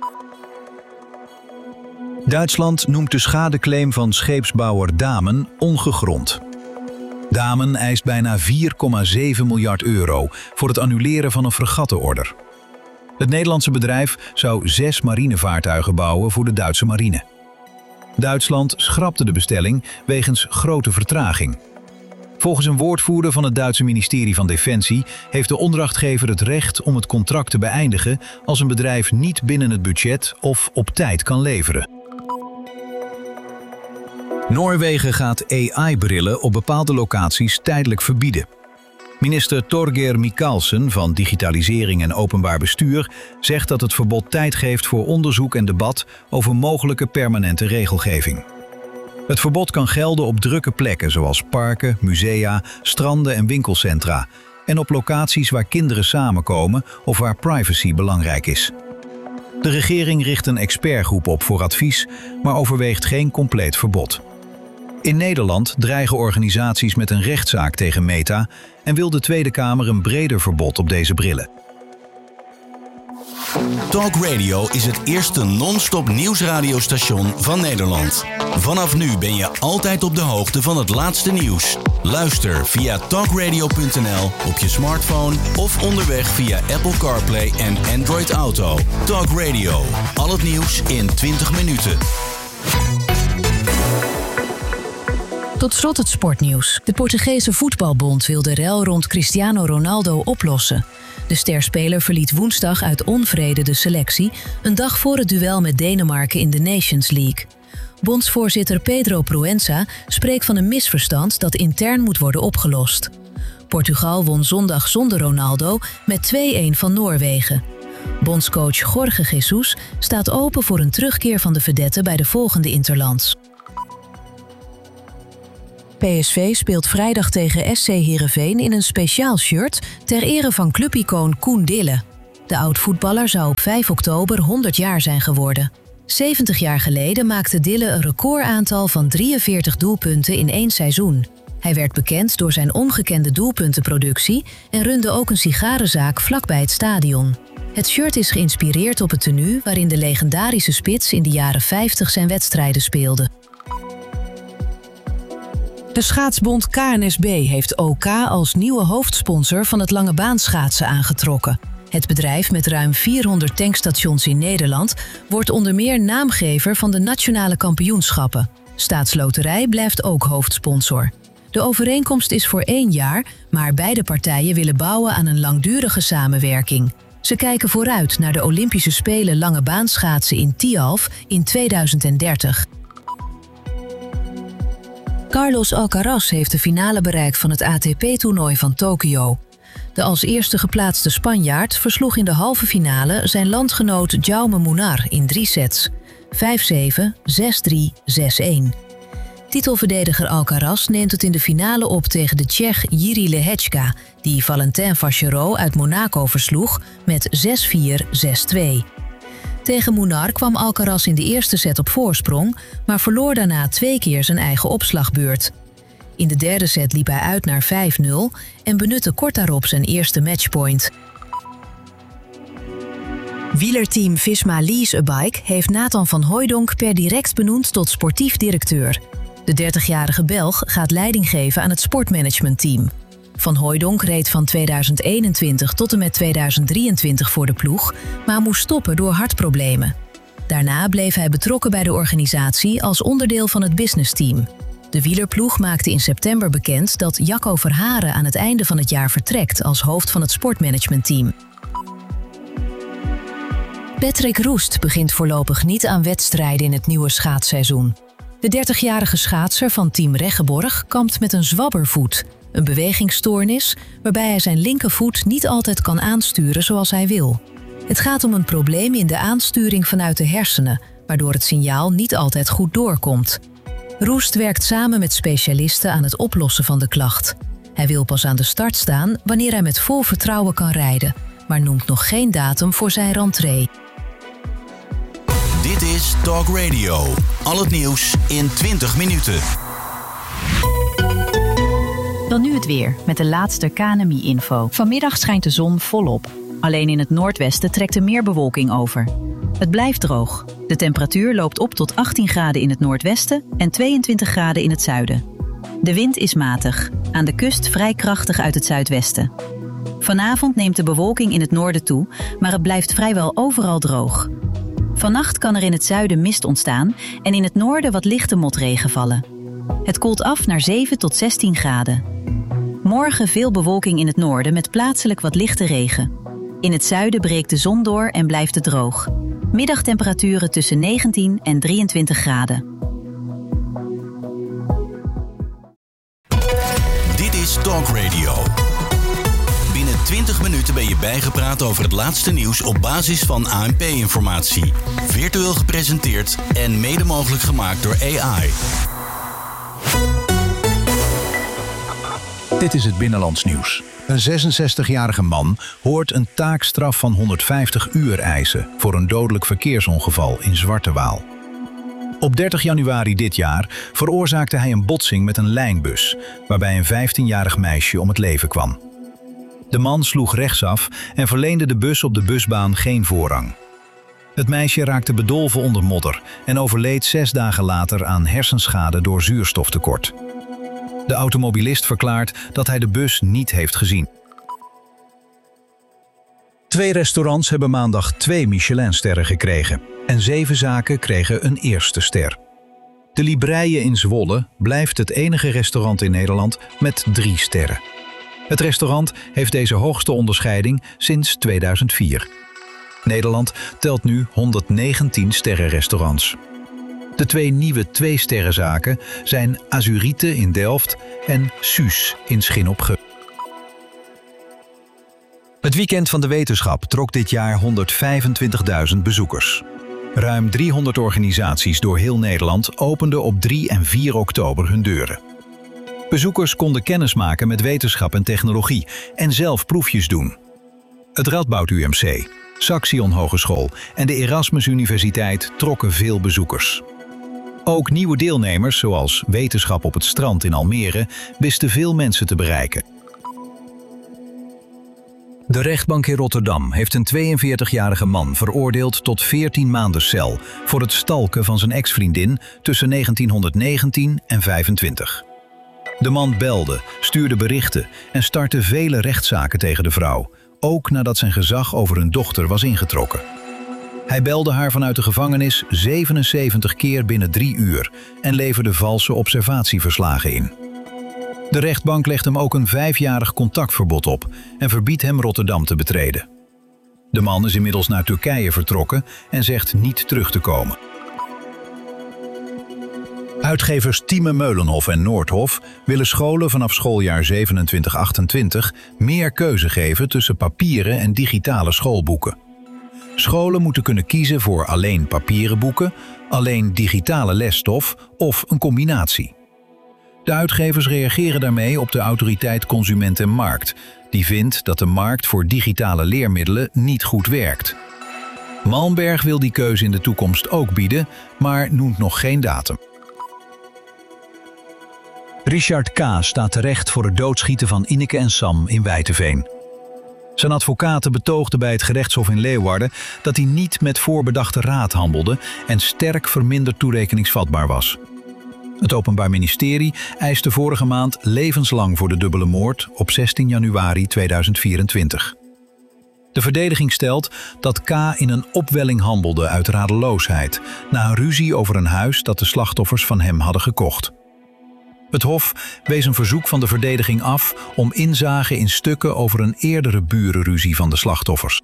Duitsland noemt de schadeclaim van scheepsbouwer Damen ongegrond. Damen eist bijna vier komma zeven miljard euro voor het annuleren van een fregattenorder. Het Nederlandse bedrijf zou zes marinevaartuigen bouwen voor de Duitse marine. Duitsland schrapte de bestelling wegens grote vertraging. Volgens een woordvoerder van het Duitse ministerie van Defensie heeft de opdrachtgever het recht om het contract te beëindigen als een bedrijf niet binnen het budget of op tijd kan leveren. Noorwegen gaat A I-brillen op bepaalde locaties tijdelijk verbieden. Minister Torgeir Micaelsen van Digitalisering en Openbaar Bestuur zegt dat het verbod tijd geeft voor onderzoek en debat over mogelijke permanente regelgeving. Het verbod kan gelden op drukke plekken zoals parken, musea, stranden en winkelcentra en op locaties waar kinderen samenkomen of waar privacy belangrijk is. De regering richt een expertgroep op voor advies, maar overweegt geen compleet verbod. In Nederland dreigen organisaties met een rechtszaak tegen Meta en wil de Tweede Kamer een breder verbod op deze brillen. Talk Radio is het eerste non-stop nieuwsradiostation van Nederland. Vanaf nu ben je altijd op de hoogte van het laatste nieuws. Luister via talk radio punt n l op je smartphone of onderweg via Apple CarPlay en Android Auto. Talk Radio, al het nieuws in twintig minuten. Tot slot het sportnieuws. De Portugese voetbalbond wil de rel rond Cristiano Ronaldo oplossen. De sterspeler verliet woensdag uit onvrede de selectie, een dag voor het duel met Denemarken in de Nations League. Bondsvoorzitter Pedro Proença spreekt van een misverstand dat intern moet worden opgelost. Portugal won zondag zonder Ronaldo met twee-een van Noorwegen. Bondscoach Jorge Jesus staat open voor een terugkeer van de vedette bij de volgende interlands. P S V speelt vrijdag tegen S C Heerenveen in een speciaal shirt ter ere van clubicoon Koen Dille. De oud-voetballer zou op vijf oktober honderd jaar zijn geworden. zeventig jaar geleden maakte Dille een recordaantal van drieënveertig doelpunten in één seizoen. Hij werd bekend door zijn ongekende doelpuntenproductie en runde ook een sigarenzaak vlakbij het stadion. Het shirt is geïnspireerd op het tenue waarin de legendarische spits in de jaren vijftig zijn wedstrijden speelde. De schaatsbond K N S B heeft O K als nieuwe hoofdsponsor van het langebaanschaatsen aangetrokken. Het bedrijf met ruim vierhonderd tankstations in Nederland wordt onder meer naamgever van de nationale kampioenschappen. Staatsloterij blijft ook hoofdsponsor. De overeenkomst is voor één jaar, maar beide partijen willen bouwen aan een langdurige samenwerking. Ze kijken vooruit naar de Olympische Spelen langebaanschaatsen in Tialf in tweeduizend dertig. Carlos Alcaraz heeft de finale bereikt van het A T P-toernooi van Tokio. De als eerste geplaatste Spanjaard versloeg in de halve finale zijn landgenoot Jaume Munar in drie sets. vijf zeven, zes drie, zes-een. Titelverdediger Alcaraz neemt het in de finale op tegen de Tsjech Jiří Lehečka, die Valentin Vachereau uit Monaco versloeg met zes vier, zes-twee. Tegen Munar kwam Alcaraz in de eerste set op voorsprong, maar verloor daarna twee keer zijn eigen opslagbeurt. In de derde set liep hij uit naar vijf nul en benutte kort daarop zijn eerste matchpoint. Wielerteam Visma Lease a Bike heeft Nathan van Hooijdonk per direct benoemd tot sportief directeur. De dertigjarige Belg gaat leiding geven aan het sportmanagementteam. Van Hooijdonk reed van tweeduizend eenentwintig tot en met tweeduizend drieëntwintig voor de ploeg, maar moest stoppen door hartproblemen. Daarna bleef hij betrokken bij de organisatie als onderdeel van het businessteam. De wielerploeg maakte in september bekend dat Jacco Verharen aan het einde van het jaar vertrekt als hoofd van het sportmanagementteam. Patrick Roest begint voorlopig niet aan wedstrijden in het nieuwe schaatsseizoen. De dertigjarige schaatser van team Reggeborg kampt met een zwabbervoet, een bewegingsstoornis waarbij hij zijn linkervoet niet altijd kan aansturen zoals hij wil. Het gaat om een probleem in de aansturing vanuit de hersenen, waardoor het signaal niet altijd goed doorkomt. Roest werkt samen met specialisten aan het oplossen van de klacht. Hij wil pas aan de start staan wanneer hij met vol vertrouwen kan rijden, maar noemt nog geen datum voor zijn rentree. Dit is Talk Radio. Al het nieuws in twintig minuten. Dan nu het weer, met de laatste K N M I-info. Vanmiddag schijnt de zon volop. Alleen in het noordwesten trekt er meer bewolking over. Het blijft droog. De temperatuur loopt op tot achttien graden in het noordwesten en tweeëntwintig graden in het zuiden. De wind is matig, aan de kust vrij krachtig uit het zuidwesten. Vanavond neemt de bewolking in het noorden toe, maar het blijft vrijwel overal droog. Vannacht kan er in het zuiden mist ontstaan en in het noorden wat lichte motregen vallen. Het koelt af naar zeven tot zestien graden. Morgen veel bewolking in het noorden met plaatselijk wat lichte regen. In het zuiden breekt de zon door en blijft het droog. Middagtemperaturen tussen negentien en drieëntwintig graden. Dit is Talk Radio. Binnen twintig minuten ben je bijgepraat over het laatste nieuws op basis van A N P-informatie. Virtueel gepresenteerd en mede mogelijk gemaakt door A I. Dit is het Binnenlands nieuws. Een zesenzestigjarige man hoort een taakstraf van honderdvijftig uur eisen voor een dodelijk verkeersongeval in Zwarte Waal. Op dertig januari dit jaar veroorzaakte hij een botsing met een lijnbus, waarbij een vijftienjarig meisje om het leven kwam. De man sloeg rechtsaf en verleende de bus op de busbaan geen voorrang. Het meisje raakte bedolven onder modder en overleed zes dagen later aan hersenschade door zuurstoftekort. De automobilist verklaart dat hij de bus niet heeft gezien. Twee restaurants hebben maandag twee Michelinsterren gekregen en zeven zaken kregen een eerste ster. De Libreie in Zwolle blijft het enige restaurant in Nederland met drie sterren. Het restaurant heeft deze hoogste onderscheiding sinds tweeduizend vier. Nederland telt nu honderdnegentien sterrenrestaurants. De twee nieuwe twee-sterrenzaken zijn Azurite in Delft en Suus in Schin op Geul. Het weekend van de wetenschap trok dit jaar honderdvijfentwintigduizend bezoekers. Ruim driehonderd organisaties door heel Nederland openden op drie en vier oktober hun deuren. Bezoekers konden kennismaken met wetenschap en technologie en zelf proefjes doen. Het Radboud U M C, Saxion Hogeschool en de Erasmus Universiteit trokken veel bezoekers. Ook nieuwe deelnemers, zoals Wetenschap op het Strand in Almere, wisten veel mensen te bereiken. De rechtbank in Rotterdam heeft een tweeënveertigjarige man veroordeeld tot veertien maanden cel voor het stalken van zijn ex-vriendin tussen negentienhonderdnegentien en vijfentwintig. De man belde, stuurde berichten en startte vele rechtszaken tegen de vrouw, ook nadat zijn gezag over hun dochter was ingetrokken. Hij belde haar vanuit de gevangenis zevenenzeventig keer binnen drie uur en leverde valse observatieverslagen in. De rechtbank legt hem ook een vijfjarig contactverbod op en verbiedt hem Rotterdam te betreden. De man is inmiddels naar Turkije vertrokken en zegt niet terug te komen. Uitgevers Thieme Meulenhof en Noordhof willen scholen vanaf schooljaar zevenentwintig achtentwintig meer keuze geven tussen papieren en digitale schoolboeken. Scholen moeten kunnen kiezen voor alleen papieren boeken, alleen digitale lesstof of een combinatie. De uitgevers reageren daarmee op de autoriteit Consument en Markt, die vindt dat de markt voor digitale leermiddelen niet goed werkt. Malmberg wil die keuze in de toekomst ook bieden, maar noemt nog geen datum. Richard K. staat terecht voor het doodschieten van Ineke en Sam in Wijteveen. Zijn advocaten betoogden bij het gerechtshof in Leeuwarden dat hij niet met voorbedachte raad handelde en sterk verminderd toerekeningsvatbaar was. Het Openbaar Ministerie eiste vorige maand levenslang voor de dubbele moord op zestien januari tweeduizend vierentwintig. De verdediging stelt dat K. in een opwelling handelde uit radeloosheid na een ruzie over een huis dat de slachtoffers van hem hadden gekocht. Het Hof wees een verzoek van de verdediging af om inzage in stukken over een eerdere burenruzie van de slachtoffers.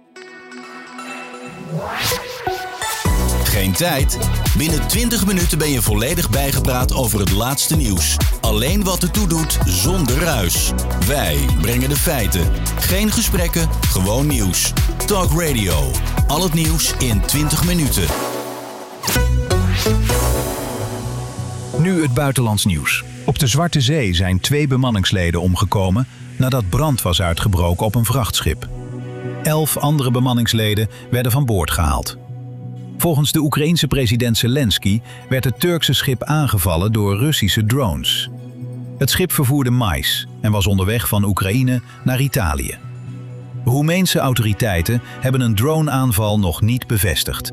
Geen tijd? Binnen twintig minuten ben je volledig bijgepraat over het laatste nieuws. Alleen wat ertoe doet, zonder ruis. Wij brengen de feiten. Geen gesprekken, gewoon nieuws. Talk Radio. Al het nieuws in twintig minuten. Nu het buitenlands nieuws. Op de Zwarte Zee zijn twee bemanningsleden omgekomen nadat brand was uitgebroken op een vrachtschip. Elf andere bemanningsleden werden van boord gehaald. Volgens de Oekraïense president Zelensky werd het Turkse schip aangevallen door Russische drones. Het schip vervoerde mais en was onderweg van Oekraïne naar Italië. Roemeense autoriteiten hebben een droneaanval nog niet bevestigd.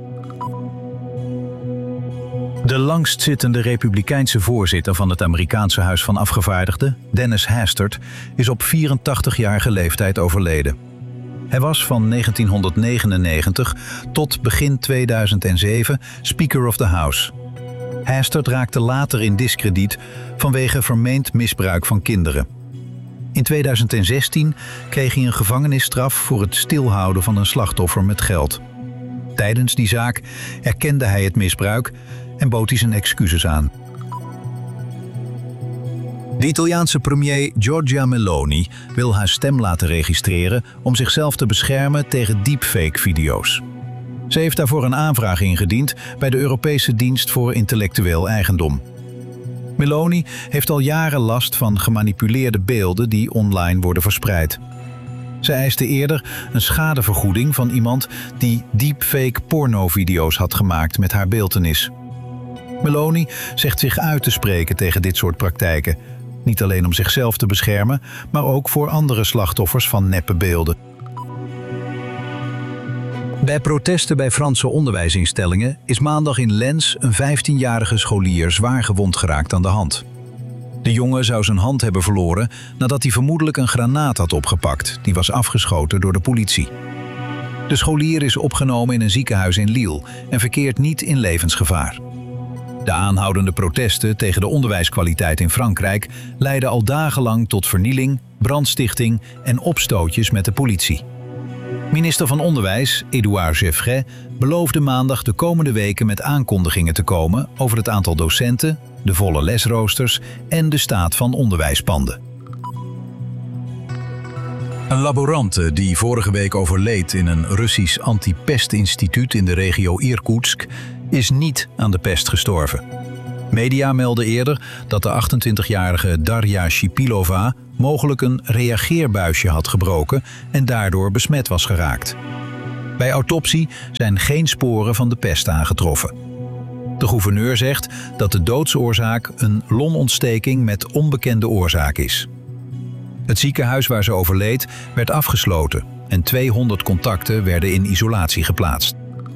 De langstzittende republikeinse voorzitter van het Amerikaanse Huis van Afgevaardigden, Dennis Hastert, is op vierentachtigjarige leeftijd overleden. Hij was van negentienhonderdnegenennegentig tot begin tweeduizend zeven Speaker of the House. Hastert raakte later in diskrediet vanwege vermeend misbruik van kinderen. In tweeduizend zestien kreeg hij een gevangenisstraf voor het stilhouden van een slachtoffer met geld. Tijdens die zaak erkende hij het misbruik en bood hij zijn excuses aan. De Italiaanse premier Giorgia Meloni wil haar stem laten registreren om zichzelf te beschermen tegen deepfake-video's. Ze heeft daarvoor een aanvraag ingediend bij de Europese Dienst voor Intellectueel Eigendom. Meloni heeft al jaren last van gemanipuleerde beelden die online worden verspreid. Ze eiste eerder een schadevergoeding van iemand die deepfake pornovideo's had gemaakt met haar beeltenis. Meloni zegt zich uit te spreken tegen dit soort praktijken. Niet alleen om zichzelf te beschermen, maar ook voor andere slachtoffers van neppe beelden. Bij protesten bij Franse onderwijsinstellingen is maandag in Lens een vijftienjarige scholier zwaar gewond geraakt aan de hand. De jongen zou zijn hand hebben verloren nadat hij vermoedelijk een granaat had opgepakt, die was afgeschoten door de politie. De scholier is opgenomen in een ziekenhuis in Lille en verkeert niet in levensgevaar. De aanhoudende protesten tegen de onderwijskwaliteit in Frankrijk leidden al dagenlang tot vernieling, brandstichting en opstootjes met de politie. Minister van Onderwijs, Édouard Geoffrin, beloofde maandag de komende weken met aankondigingen te komen over het aantal docenten, de volle lesroosters en de staat van onderwijspanden. Een laborante die vorige week overleed in een Russisch antipestinstituut in de regio Irkoetsk is niet aan de pest gestorven. Media melden eerder dat de achtentwintigjarige Darja Shipilova mogelijk een reageerbuisje had gebroken en daardoor besmet was geraakt. Bij autopsie zijn geen sporen van de pest aangetroffen. De gouverneur zegt dat de doodsoorzaak een longontsteking met onbekende oorzaak is. Het ziekenhuis waar ze overleed werd afgesloten en tweehonderd contacten werden in isolatie geplaatst.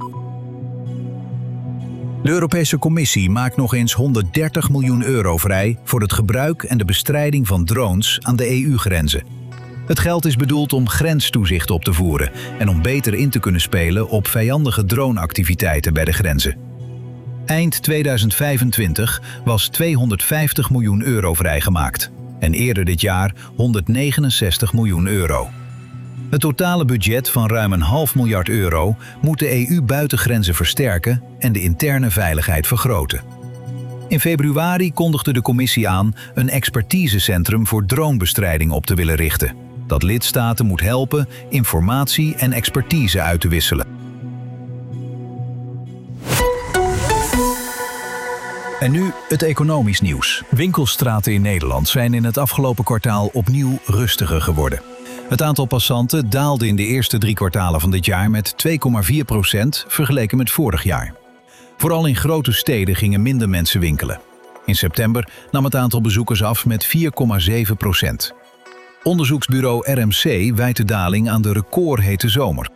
De Europese Commissie maakt nog eens honderddertig miljoen euro vrij voor het gebruik en de bestrijding van drones aan de E U-grenzen. Het geld is bedoeld om grenstoezicht op te voeren en om beter in te kunnen spelen op vijandige droneactiviteiten bij de grenzen. Eind tweeduizend vijfentwintig was tweehonderdvijftig miljoen euro vrijgemaakt en eerder dit jaar honderdnegenenzestig miljoen euro. Het totale budget van ruim een half miljard euro moet de E U-buitengrenzen versterken en de interne veiligheid vergroten. In februari kondigde de Commissie aan een expertisecentrum voor dronebestrijding op te willen richten, dat lidstaten moet helpen informatie en expertise uit te wisselen. En nu het economisch nieuws. Winkelstraten in Nederland zijn in het afgelopen kwartaal opnieuw rustiger geworden. Het aantal passanten daalde in de eerste drie kwartalen van dit jaar met twee komma vier procent vergeleken met vorig jaar. Vooral in grote steden gingen minder mensen winkelen. In september nam het aantal bezoekers af met vier komma zeven procent. Onderzoeksbureau R M C wijt de daling aan de recordhete zomer.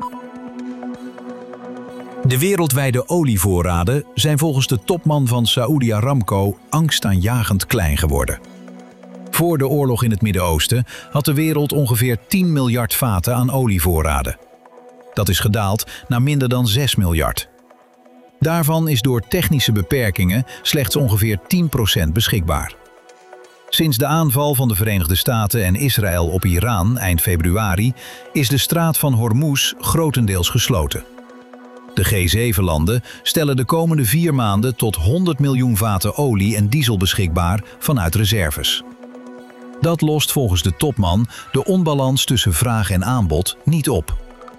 De wereldwijde olievoorraden zijn volgens de topman van Saudi Aramco angstaanjagend klein geworden. Voor de oorlog in het Midden-Oosten had de wereld ongeveer tien miljard vaten aan olievoorraden. Dat is gedaald naar minder dan zes miljard. Daarvan is door technische beperkingen slechts ongeveer tien procent beschikbaar. Sinds de aanval van de Verenigde Staten en Israël op Iran eind februari is de straat van Hormuz grotendeels gesloten. De G zeven landen stellen de komende vier maanden tot honderd miljoen vaten olie en diesel beschikbaar vanuit reserves. Dat lost volgens de topman de onbalans tussen vraag en aanbod niet op.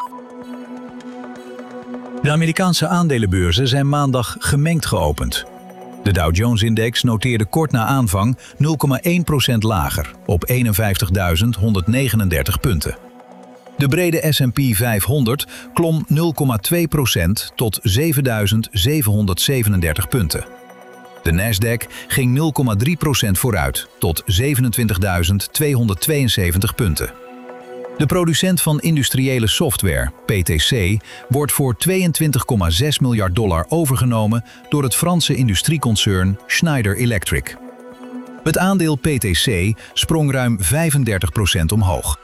De Amerikaanse aandelenbeurzen zijn maandag gemengd geopend. De Dow Jones-index noteerde kort na aanvang nul komma één procent lager op eenenvijftigduizend honderdnegenendertig punten. De brede S en P vijfhonderd klom nul komma twee procent tot zevenduizend zevenhonderdzevenendertig punten. De Nasdaq ging nul komma drie procent vooruit tot zevenentwintigduizend tweehonderdtweeënzeventig punten. De producent van industriële software, P T C, wordt voor tweeëntwintig komma zes miljard dollar overgenomen door het Franse industrieconcern Schneider Electric. Het aandeel P T C sprong ruim vijfendertig procent omhoog.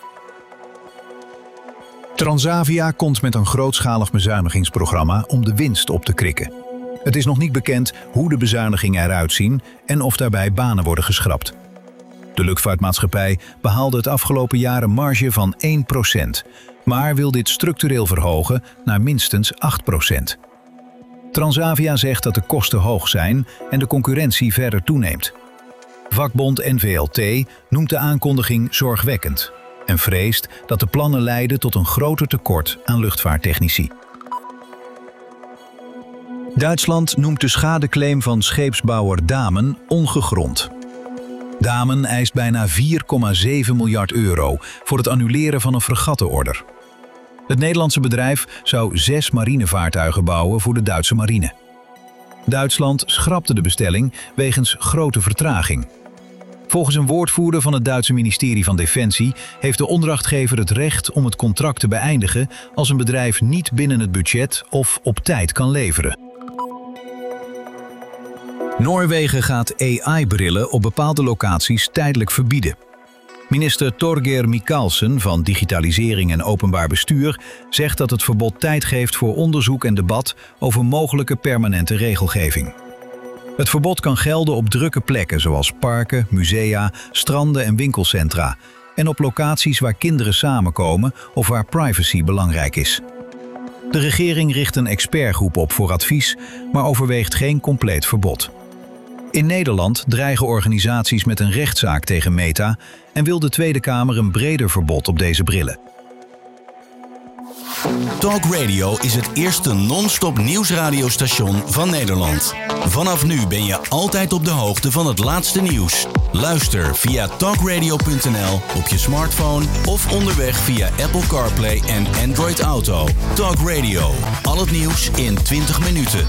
Transavia komt met een grootschalig bezuinigingsprogramma om de winst op te krikken. Het is nog niet bekend hoe de bezuinigingen eruit zien en of daarbij banen worden geschrapt. De luchtvaartmaatschappij behaalde het afgelopen jaar een marge van één procent, maar wil dit structureel verhogen naar minstens acht procent. Transavia zegt dat de kosten hoog zijn en de concurrentie verder toeneemt. Vakbond N V L T noemt de aankondiging zorgwekkend en vreest dat de plannen leiden tot een groter tekort aan luchtvaarttechnici. Duitsland noemt de schadeclaim van scheepsbouwer Damen ongegrond. Damen eist bijna vier komma zeven miljard euro voor het annuleren van een fregattenorder. Het Nederlandse bedrijf zou zes marinevaartuigen bouwen voor de Duitse marine. Duitsland schrapte de bestelling wegens grote vertraging. Volgens een woordvoerder van het Duitse ministerie van Defensie heeft de opdrachtgever het recht om het contract te beëindigen als een bedrijf niet binnen het budget of op tijd kan leveren. Noorwegen gaat A I-brillen op bepaalde locaties tijdelijk verbieden. Minister Torgeir Micaelsen van Digitalisering en Openbaar Bestuur zegt dat het verbod tijd geeft voor onderzoek en debat over mogelijke permanente regelgeving. Het verbod kan gelden op drukke plekken zoals parken, musea, stranden en winkelcentra en op locaties waar kinderen samenkomen of waar privacy belangrijk is. De regering richt een expertgroep op voor advies, maar overweegt geen compleet verbod. In Nederland dreigen organisaties met een rechtszaak tegen Meta en wil de Tweede Kamer een breder verbod op deze brillen. Talk Radio is het eerste non-stop nieuwsradiostation van Nederland. Vanaf nu ben je altijd op de hoogte van het laatste nieuws. Luister via talk radio punt n l op je smartphone of onderweg via Apple CarPlay en Android Auto. Talk Radio, al het nieuws in twintig minuten.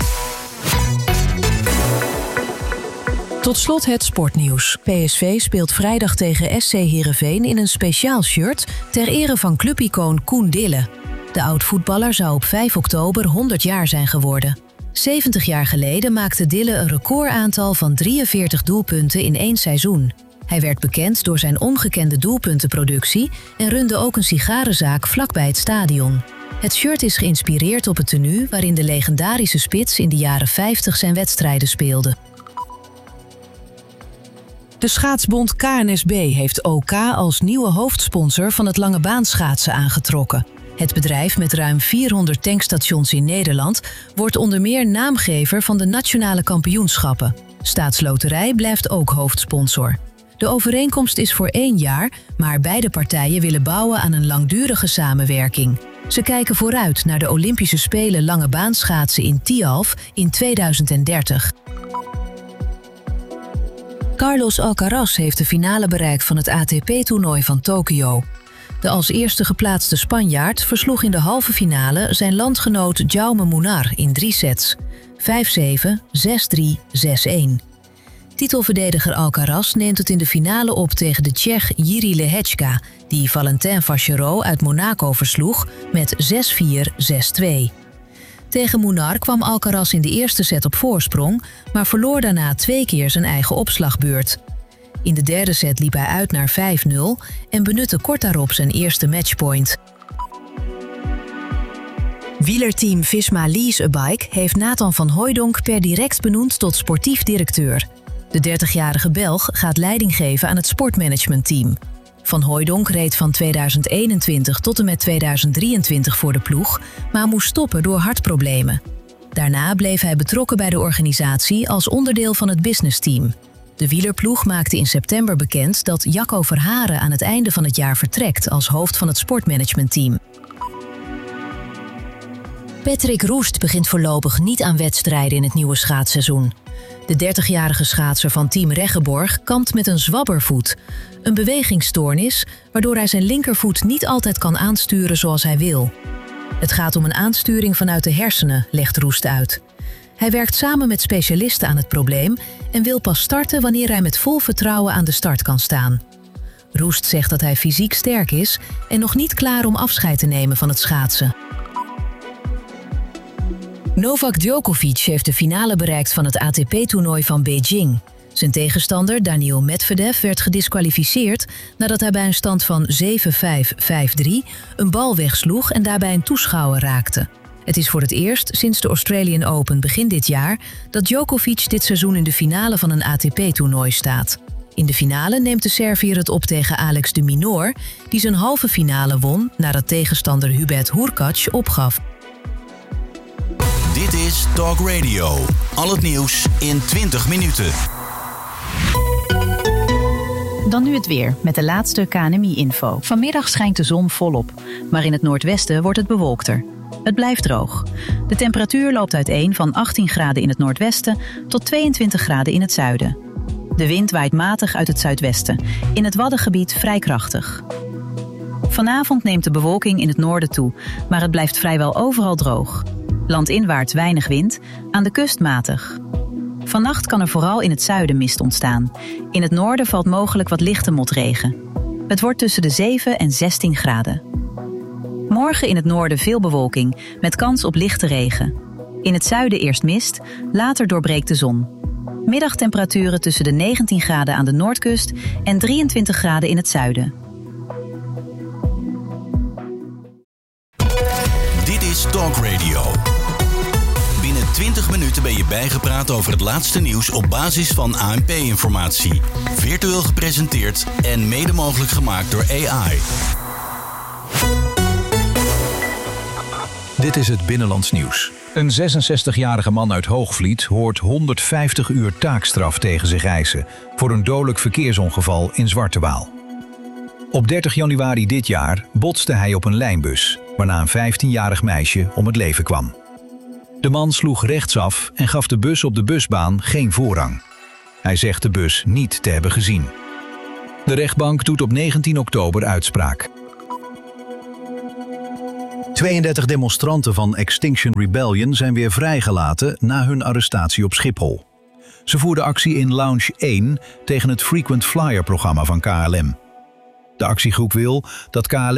Tot slot het sportnieuws. P S V speelt vrijdag tegen S C Heerenveen in een speciaal shirt ter ere van clubicoon Koen Dille. De oud-voetballer zou op vijf oktober honderd jaar zijn geworden. zeventig jaar geleden maakte Dille een recordaantal van drieënveertig doelpunten in één seizoen. Hij werd bekend door zijn ongekende doelpuntenproductie en runde ook een sigarenzaak vlakbij het stadion. Het shirt is geïnspireerd op het tenue waarin de legendarische spits in de jaren vijftig zijn wedstrijden speelde. De schaatsbond K N S B heeft O K als nieuwe hoofdsponsor van het langebaanschaatsen aangetrokken. Het bedrijf met ruim vierhonderd tankstations in Nederland wordt onder meer naamgever van de nationale kampioenschappen. Staatsloterij blijft ook hoofdsponsor. De overeenkomst is voor één jaar, maar beide partijen willen bouwen aan een langdurige samenwerking. Ze kijken vooruit naar de Olympische Spelen langebaanschaatsen in Tialf in tweeduizend dertig. Carlos Alcaraz heeft de finale bereikt van het A T P-toernooi van Tokio. De als eerste geplaatste Spanjaard versloeg in de halve finale zijn landgenoot Jaume Munar in drie sets. vijf zeven, zes drie, zes een. Titelverdediger Alcaraz neemt het in de finale op tegen de Tsjech Jiří Lehečka, die Valentin Vachereau uit Monaco versloeg met zes vier, zes twee. Tegen Munar kwam Alcaraz in de eerste set op voorsprong, maar verloor daarna twee keer zijn eigen opslagbeurt. In de derde set liep hij uit naar vijf nul en benutte kort daarop zijn eerste matchpoint. Wielerteam Visma Lease-a-Bike heeft Nathan van Hooijdonk per direct benoemd tot sportief directeur. De dertigjarige Belg gaat leiding geven aan het sportmanagementteam. Van Hooijdonk reed van tweeduizend eenentwintig tot en met tweeduizend drieëntwintig voor de ploeg, maar moest stoppen door hartproblemen. Daarna bleef hij betrokken bij de organisatie als onderdeel van het businessteam. De wielerploeg maakte in september bekend dat Jacco Verharen aan het einde van het jaar vertrekt als hoofd van het sportmanagementteam. Patrick Roest begint voorlopig niet aan wedstrijden in het nieuwe schaatsseizoen. De dertigjarige schaatser van Team Reggeborg kampt met een zwabbervoet, een bewegingsstoornis waardoor hij zijn linkervoet niet altijd kan aansturen zoals hij wil. Het gaat om een aansturing vanuit de hersenen, legt Roest uit. Hij werkt samen met specialisten aan het probleem en wil pas starten wanneer hij met vol vertrouwen aan de start kan staan. Roest zegt dat hij fysiek sterk is en nog niet klaar om afscheid te nemen van het schaatsen. Novak Djokovic heeft de finale bereikt van het A T P-toernooi van Beijing. Zijn tegenstander Daniil Medvedev werd gediskwalificeerd nadat hij bij een stand van zeven vijf, vijf drie een bal wegsloeg en daarbij een toeschouwer raakte. Het is voor het eerst sinds de Australian Open begin dit jaar dat Djokovic dit seizoen in de finale van een A T P-toernooi staat. In de finale neemt de Serviër het op tegen Alex de Minaur, die zijn halve finale won nadat tegenstander Hubert Hurkacz opgaf. Dit is Talk Radio. Al het nieuws in twintig minuten. Dan nu het weer, met de laatste K N M I-info. Vanmiddag schijnt de zon volop, maar in het noordwesten wordt het bewolkter. Het blijft droog. De temperatuur loopt uiteen van achttien graden in het noordwesten tot tweeëntwintig graden in het zuiden. De wind waait matig uit het zuidwesten, in het Waddengebied vrij krachtig. Vanavond neemt de bewolking in het noorden toe, maar het blijft vrijwel overal droog. Landinwaarts weinig wind, aan de kust matig. Vannacht kan er vooral in het zuiden mist ontstaan. In het noorden valt mogelijk wat lichte motregen. Het wordt tussen de zeven en zestien graden. Morgen in het noorden veel bewolking, met kans op lichte regen. In het zuiden eerst mist, later doorbreekt de zon. Middagtemperaturen tussen de negentien graden aan de noordkust en drieëntwintig graden in het zuiden. Dit is Talk Radio. Binnen twintig minuten ben je bijgepraat over het laatste nieuws op basis van A N P-informatie. Virtueel gepresenteerd en mede mogelijk gemaakt door A I. Dit is het Binnenlands Nieuws. Een zesenzestigjarige man uit Hoogvliet hoort honderdvijftig uur taakstraf tegen zich eisen voor een dodelijk verkeersongeval in Zwartewaal. Op dertig januari dit jaar botste hij op een lijnbus, waarna een vijftienjarig meisje om het leven kwam. De man sloeg rechtsaf en gaf de bus op de busbaan geen voorrang. Hij zegt de bus niet te hebben gezien. De rechtbank doet op negentien oktober uitspraak. tweeëndertig demonstranten van Extinction Rebellion zijn weer vrijgelaten na hun arrestatie op Schiphol. Ze voerden actie in Lounge één tegen het Frequent Flyer-programma van K L M. De actiegroep wil dat K L M